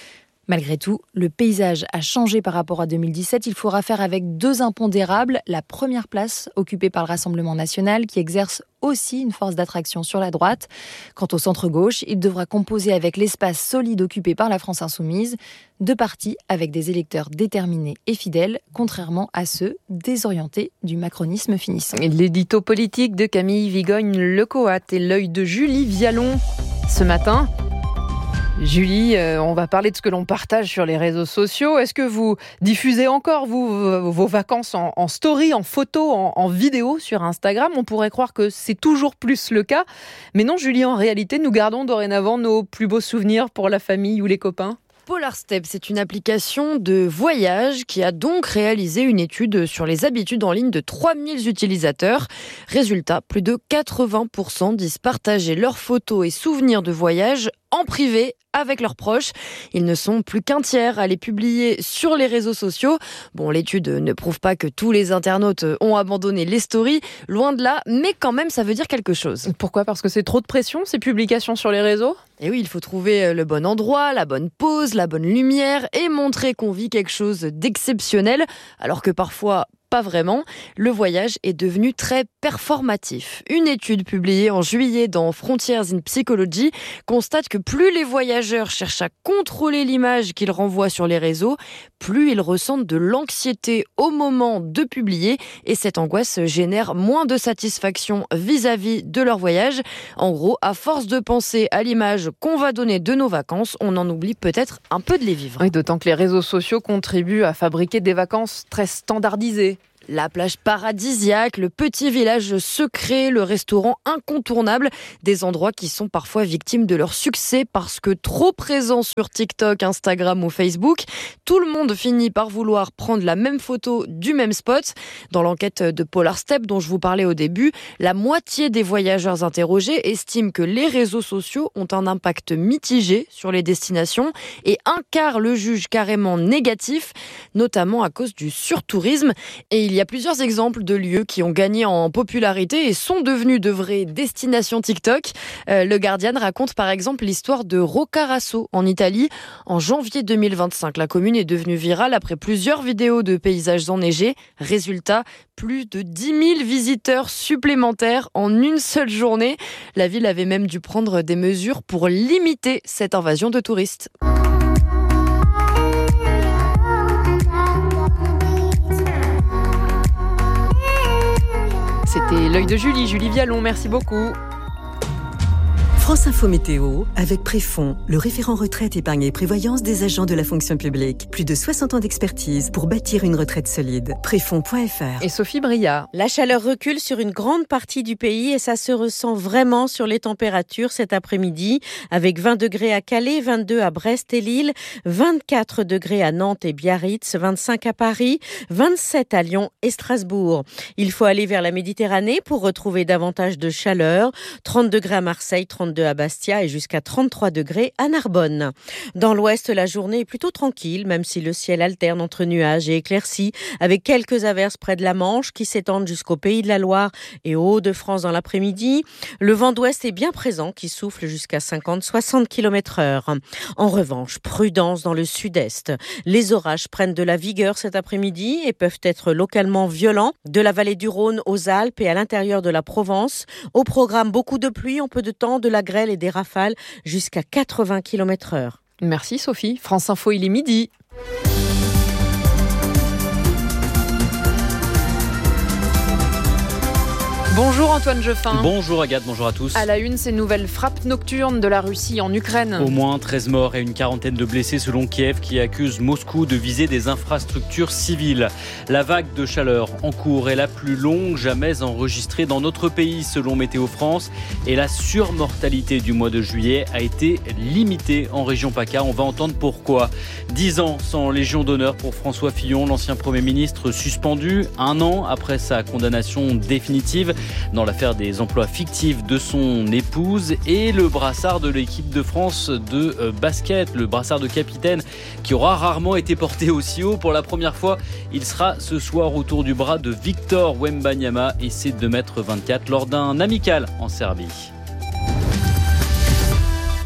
Malgré tout, le paysage a changé par rapport à deux mille dix-sept. Il faudra faire avec deux impondérables. La première place occupée par le Rassemblement national qui exerce aussi une force d'attraction sur la droite. Quant au centre-gauche, il devra composer avec l'espace solide occupé par la France insoumise. Deux partis avec des électeurs déterminés et fidèles, contrairement à ceux désorientés du macronisme finissant. L'édito politique de Camille Vigogne-Lecoat et l'œil de Julie Vialon ce matin. Julie, euh, on va parler de ce que l'on partage sur les réseaux sociaux. Est-ce que vous diffusez encore, vous, vos vacances en, en story, en photo, en, en vidéo sur Instagram ? On pourrait croire que c'est toujours plus le cas. Mais non, Julie, en réalité, nous gardons dorénavant nos plus beaux souvenirs pour la famille ou les copains. Polar Step, c'est une application de voyage qui a donc réalisé une étude sur les habitudes en ligne de trois mille utilisateurs. Résultat, plus de quatre-vingts pour cent disent partager leurs photos et souvenirs de voyage en privé avec leurs proches. Ils ne sont plus qu'un tiers à les publier sur les réseaux sociaux. Bon, l'étude ne prouve pas que tous les internautes ont abandonné les stories, loin de là, mais quand même, ça veut dire quelque chose. Pourquoi ? Parce que c'est trop de pression, ces publications sur les réseaux ? Et oui, il faut trouver le bon endroit, la bonne pose, la bonne lumière et montrer qu'on vit quelque chose d'exceptionnel, alors que parfois, pas vraiment. Le voyage est devenu très performatif. Une étude publiée en juillet dans Frontiers in Psychology constate que plus les voyageurs cherchent à contrôler l'image qu'ils renvoient sur les réseaux, plus ils ressentent de l'anxiété au moment de publier et cette angoisse génère moins de satisfaction vis-à-vis de leur voyage. En gros, à force de penser à l'image qu'on va donner de nos vacances, on en oublie peut-être un peu de les vivre. Oui, d'autant que les réseaux sociaux contribuent à fabriquer des vacances très standardisées. La plage paradisiaque, le petit village secret, le restaurant incontournable, des endroits qui sont parfois victimes de leur succès parce que trop présents sur TikTok, Instagram ou Facebook, tout le monde finit par vouloir prendre la même photo du même spot. Dans l'enquête de Polar Step dont je vous parlais au début, la moitié des voyageurs interrogés estiment que les réseaux sociaux ont un impact mitigé sur les destinations et un quart le juge carrément négatif, notamment à cause du surtourisme. Et il Il y a plusieurs exemples de lieux qui ont gagné en popularité et sont devenus de vraies destinations TikTok. Euh, le Guardian raconte par exemple l'histoire de Roccaraso en Italie. En janvier deux mille vingt-cinq, la commune est devenue virale après plusieurs vidéos de paysages enneigés. Résultat, plus de dix mille visiteurs supplémentaires en une seule journée. La ville avait même dû prendre des mesures pour limiter cette invasion de touristes. C'était l'œil de Julie, Julie Vialon, merci beaucoup. France Info Météo, avec Préfond, le référent retraite, épargne et prévoyance des agents de la fonction publique. Plus de soixante ans d'expertise pour bâtir une retraite solide. Préfond point f r. Et Sophie Bria. La chaleur recule sur une grande partie du pays et ça se ressent vraiment sur les températures cet après-midi, avec vingt degrés à Calais, vingt-deux à Brest et Lille, vingt-quatre degrés à Nantes et Biarritz, vingt-cinq à Paris, vingt-sept à Lyon et Strasbourg. Il faut aller vers la Méditerranée pour retrouver davantage de chaleur. trente degrés à Marseille, trente-deux à Bastia et jusqu'à trente-trois degrés à Narbonne. Dans l'ouest, la journée est plutôt tranquille, même si le ciel alterne entre nuages et éclaircies, avec quelques averses près de la Manche qui s'étendent jusqu'au Pays de la Loire et aux Hauts-de-France dans l'après-midi. Le vent d'ouest est bien présent, qui souffle jusqu'à cinquante à soixante kilomètres heure. En revanche, prudence dans le sud-est. Les orages prennent de la vigueur cet après-midi et peuvent être localement violents, de la vallée du Rhône aux Alpes et à l'intérieur de la Provence. Au programme, beaucoup de pluie en peu de temps, de la grêle et des rafales jusqu'à quatre-vingts kilomètres heure. Merci Sophie. France Info, il est midi. Bonjour Antoine Jeffin. Bonjour Agathe, bonjour à tous. À la une, ces nouvelles frappes nocturnes de la Russie en Ukraine. Au moins treize morts et une quarantaine de blessés selon Kiev qui accuse Moscou de viser des infrastructures civiles. La vague de chaleur en cours est la plus longue jamais enregistrée dans notre pays selon Météo France et la surmortalité du mois de juillet a été limitée en région PACA. On va entendre pourquoi. Dix ans sans Légion d'honneur pour François Fillon, l'ancien Premier ministre suspendu un an après sa condamnation définitive dans l'affaire des emplois fictifs de son épouse et le brassard de l'équipe de France de basket, le brassard de capitaine qui aura rarement été porté aussi haut. Pour la première fois, il sera ce soir autour du bras de Victor Wembanyama et ses deux mètres vingt-quatre lors d'un amical en Serbie.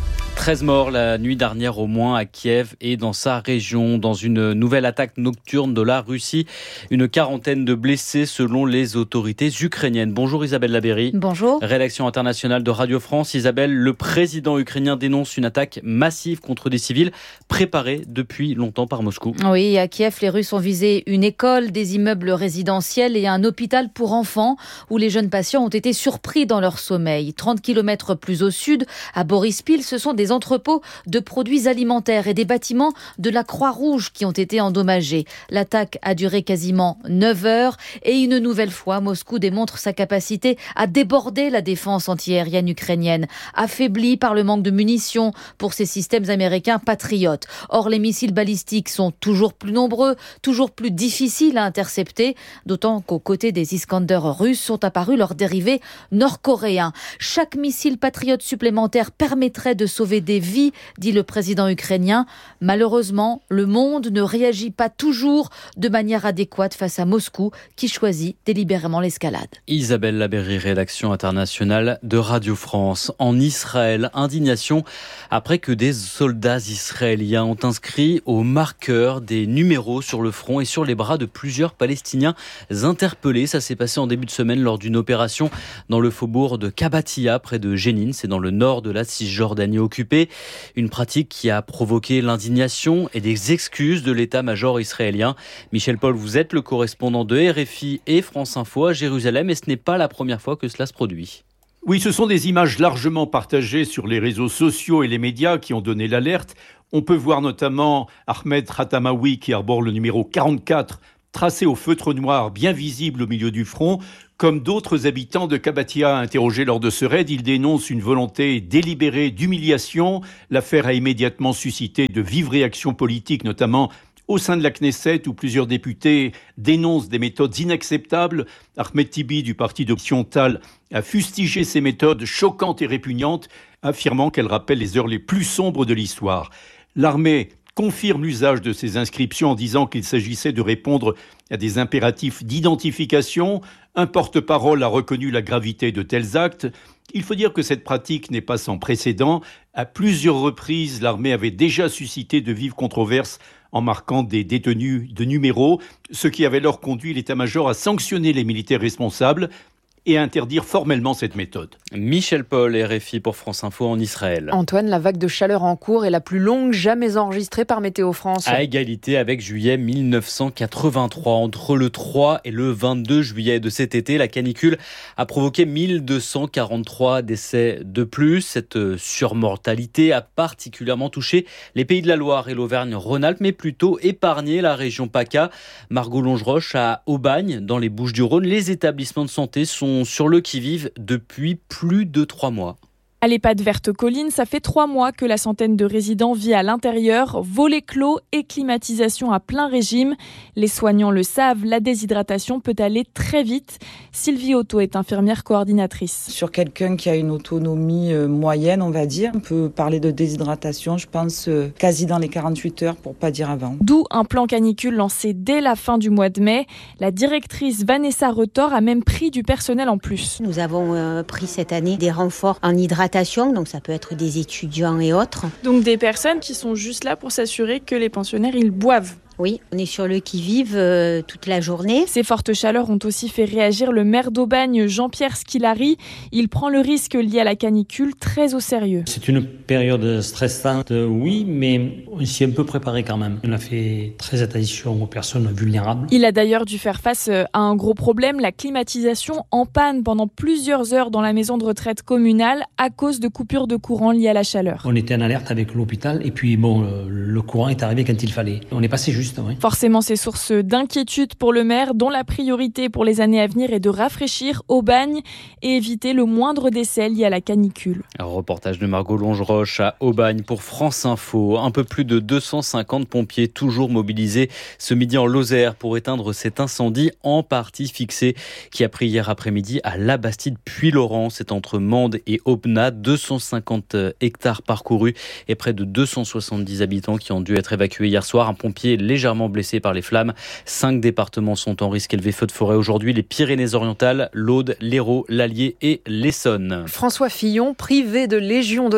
treize morts la nuit dernière au moins à Kiev et dans sa région. Dans une nouvelle attaque nocturne de la Russie, une quarantaine de blessés selon les autorités ukrainiennes. Bonjour Isabelle Labéry. Bonjour. Rédaction internationale de Radio France. Isabelle, le président ukrainien dénonce une attaque massive contre des civils préparée depuis longtemps par Moscou. Oui, à Kiev, les Russes ont visé une école, des immeubles résidentiels et un hôpital pour enfants où les jeunes patients ont été surpris dans leur sommeil. trente kilomètres plus au sud, à Borispil, ce sont des entrepôts de produits alimentaires et des bâtiments de la Croix-Rouge qui ont été endommagés. L'attaque a duré quasiment neuf heures et une nouvelle fois, Moscou démontre sa capacité à déborder la défense antiaérienne ukrainienne, affaiblie par le manque de munitions pour ces systèmes américains patriotes. Or, les missiles balistiques sont toujours plus nombreux, toujours plus difficiles à intercepter, d'autant qu'aux côtés des Iskander russes sont apparus leurs dérivés nord-coréens. Chaque missile patriote supplémentaire permettrait de sauver des vies, dit le président ukrainien. Malheureusement, le monde ne réagit pas toujours de manière adéquate face à Moscou, qui choisit délibérément l'escalade. Isabelle Labéry, rédaction internationale de Radio France. En Israël, indignation après que des soldats israéliens ont inscrit au marqueur des numéros sur le front et sur les bras de plusieurs Palestiniens interpellés. Ça s'est passé en début de semaine lors d'une opération dans le faubourg de Kabatia, près de Jénine, c'est dans le nord de la Cisjordanie occupée. Une pratique qui a provoqué l'indignation et des excuses de l'état-major israélien. Michel Paul, vous êtes le correspondant de R F I et France Info à Jérusalem et ce n'est pas la première fois que cela se produit. Oui, ce sont des images largement partagées sur les réseaux sociaux et les médias qui ont donné l'alerte. On peut voir notamment Ahmed Khatamaoui qui arbore le numéro quarante-quatre, tracé au feutre noir, bien visible au milieu du front. Comme d'autres habitants de Kabatia interrogés lors de ce raid, ils dénoncent une volonté délibérée d'humiliation. L'affaire a immédiatement suscité de vives réactions politiques, notamment au sein de la Knesset, où plusieurs députés dénoncent des méthodes inacceptables. Ahmed Tibi, du parti d'Option Tal, a fustigé ces méthodes choquantes et répugnantes, affirmant qu'elles rappellent les heures les plus sombres de l'histoire. L'armée confirme l'usage de ces inscriptions en disant qu'il s'agissait de répondre à des impératifs d'identification. Un porte-parole a reconnu la gravité de tels actes. Il faut dire que cette pratique n'est pas sans précédent. À plusieurs reprises, l'armée avait déjà suscité de vives controverses en marquant des détenus de numéros, ce qui avait alors conduit l'état-major à sanctionner les militaires responsables et à interdire formellement cette méthode. Michel Paul, R F I pour France Info en Israël. Antoine, la vague de chaleur en cours est la plus longue jamais enregistrée par Météo France. À égalité avec juillet mille neuf cent quatre-vingt-trois. Entre le trois et le vingt-deux juillet de cet été, la canicule a provoqué mille deux cent quarante-trois décès de plus. Cette surmortalité a particulièrement touché les Pays de la Loire et l'Auvergne-Rhône-Alpes, mais plutôt épargné la région PACA. Margot Longeroche, à Aubagne, dans les Bouches-du-Rhône, les établissements de santé sont sur le qui-vive depuis plus de trois mois. À l'EHPAD Verte Colline, ça fait trois mois que la centaine de résidents vit à l'intérieur, volets clos et climatisation à plein régime. Les soignants le savent, la déshydratation peut aller très vite. Sylvie Otto est infirmière coordinatrice. Sur quelqu'un qui a une autonomie moyenne, on va dire, on peut parler de déshydratation, je pense, quasi dans les quarante-huit heures, pour pas dire avant. D'où un plan canicule lancé dès la fin du mois de mai. La directrice Vanessa Retor a même pris du personnel en plus. Nous avons euh, pris cette année des renforts en hydratation. Donc ça peut être des étudiants et autres. Donc des personnes qui sont juste là pour s'assurer que les pensionnaires, ils boivent. Oui, on est sur le qui-vive euh, toute la journée. Ces fortes chaleurs ont aussi fait réagir le maire d'Aubagne, Jean-Pierre Schilari. Il prend le risque lié à la canicule très au sérieux. C'est une période stressante, oui, mais on s'y est un peu préparé quand même. On a fait très attention aux personnes vulnérables. Il a d'ailleurs dû faire face à un gros problème, la climatisation en panne pendant plusieurs heures dans la maison de retraite communale à cause de coupures de courant liées à la chaleur. On était en alerte avec l'hôpital et puis bon, le courant est arrivé quand il fallait. On est passé juste. Oui. Forcément, c'est source d'inquiétude pour le maire, dont la priorité pour les années à venir est de rafraîchir Aubagne et éviter le moindre décès lié à la canicule. Un reportage de Margot Longeroche à Aubagne pour France Info. Un peu plus de deux cent cinquante pompiers toujours mobilisés ce midi en Lozère pour éteindre cet incendie en partie fixé qui a pris hier après-midi à La Bastide puis Laurent. C'est entre Mende et Aubenas, deux cent cinquante hectares parcourus et près de deux cent soixante-dix habitants qui ont dû être évacués hier soir. Un pompier légèrement blessé par les flammes. Cinq départements sont en risque élevé feu de forêt aujourd'hui. Les Pyrénées-Orientales, l'Aude, l'Hérault, l'Allier et l'Essonne. François Fillon, privé de Légion d'honneur pour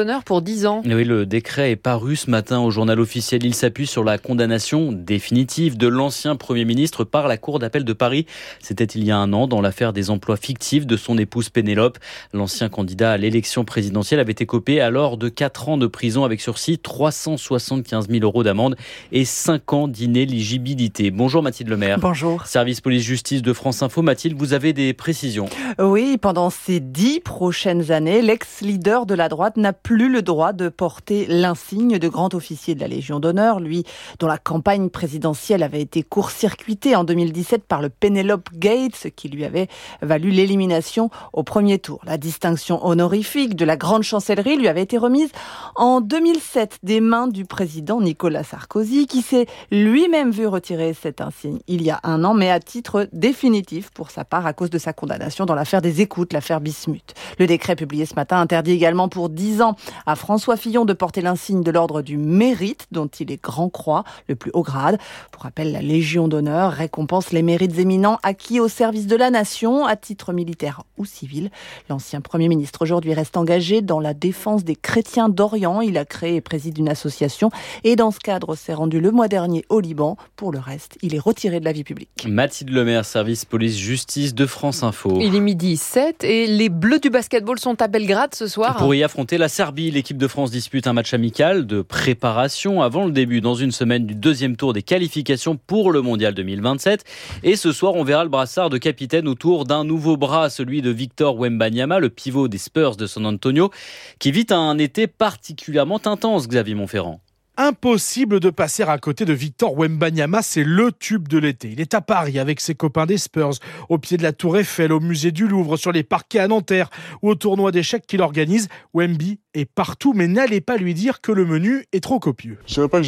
dix ans. Oui, le décret est paru ce matin au journal officiel. Il s'appuie sur la condamnation définitive de l'ancien Premier ministre par la Cour d'appel de Paris. C'était il y a un an dans l'affaire des emplois fictifs de son épouse Pénélope. L'ancien candidat à l'élection présidentielle avait écopé alors de quatre ans de prison avec sursis, trois cent soixante-quinze mille euros d'amende et cinq ans d'inéligibilité. Bonjour Mathilde Lemaire. Bonjour. Service police-justice de France Info. Mathilde, vous avez des précisions? Oui, pendant ces dix prochaines années, l'ex-leader de la droite n'a plus le droit de porter l'insigne de grand officier de la Légion d'honneur, lui dont la campagne présidentielle avait été court-circuitée en deux mille dix-sept par le Penelope Gate, ce qui lui avait valu l'élimination au premier tour. La distinction honorifique de la grande chancellerie lui avait été remise en deux mille sept des mains du président Nicolas Sarkozy, qui s'est lui-même vu retirer cet insigne il y a un an, mais à titre définitif pour sa part à cause de sa condamnation dans l'affaire des écoutes, l'affaire Bismuth. Le décret publié ce matin interdit également pour dix ans à François Fillon de porter l'insigne de l'ordre du mérite, dont il est grand croix, le plus haut grade. Pour rappel, la Légion d'honneur récompense les mérites éminents acquis au service de la nation, à titre militaire ou civil. L'ancien Premier ministre aujourd'hui reste engagé dans la défense des chrétiens d'Orient. Il a créé et préside une association et dans ce cadre s'est rendu le mois dernier au Liban. Pour le reste, il est retiré de la vie publique. Mathilde Lemaire, service police-justice de France Info. Il est midi sept et les Bleus du basketball sont à Belgrade ce soir. Pour y affronter la Serbie, l'équipe de France dispute un match amical de préparation avant le début dans une semaine du deuxième tour des qualifications pour le Mondial deux mille vingt-sept. Et ce soir, on verra le brassard de capitaine autour d'un nouveau bras, celui de Victor Wembanyama, le pivot des Spurs de San Antonio, qui vit un été particulièrement intense, Xavier Montferrand. Impossible de passer à côté de Victor Wembanyama, c'est le tube de l'été. Il est à Paris avec ses copains des Spurs, au pied de la Tour Eiffel, au musée du Louvre, sur les parquets à Nanterre ou au tournoi d'échecs qu'il organise. Wemby est partout, mais n'allez pas lui dire que le menu est trop copieux. Je savais pas que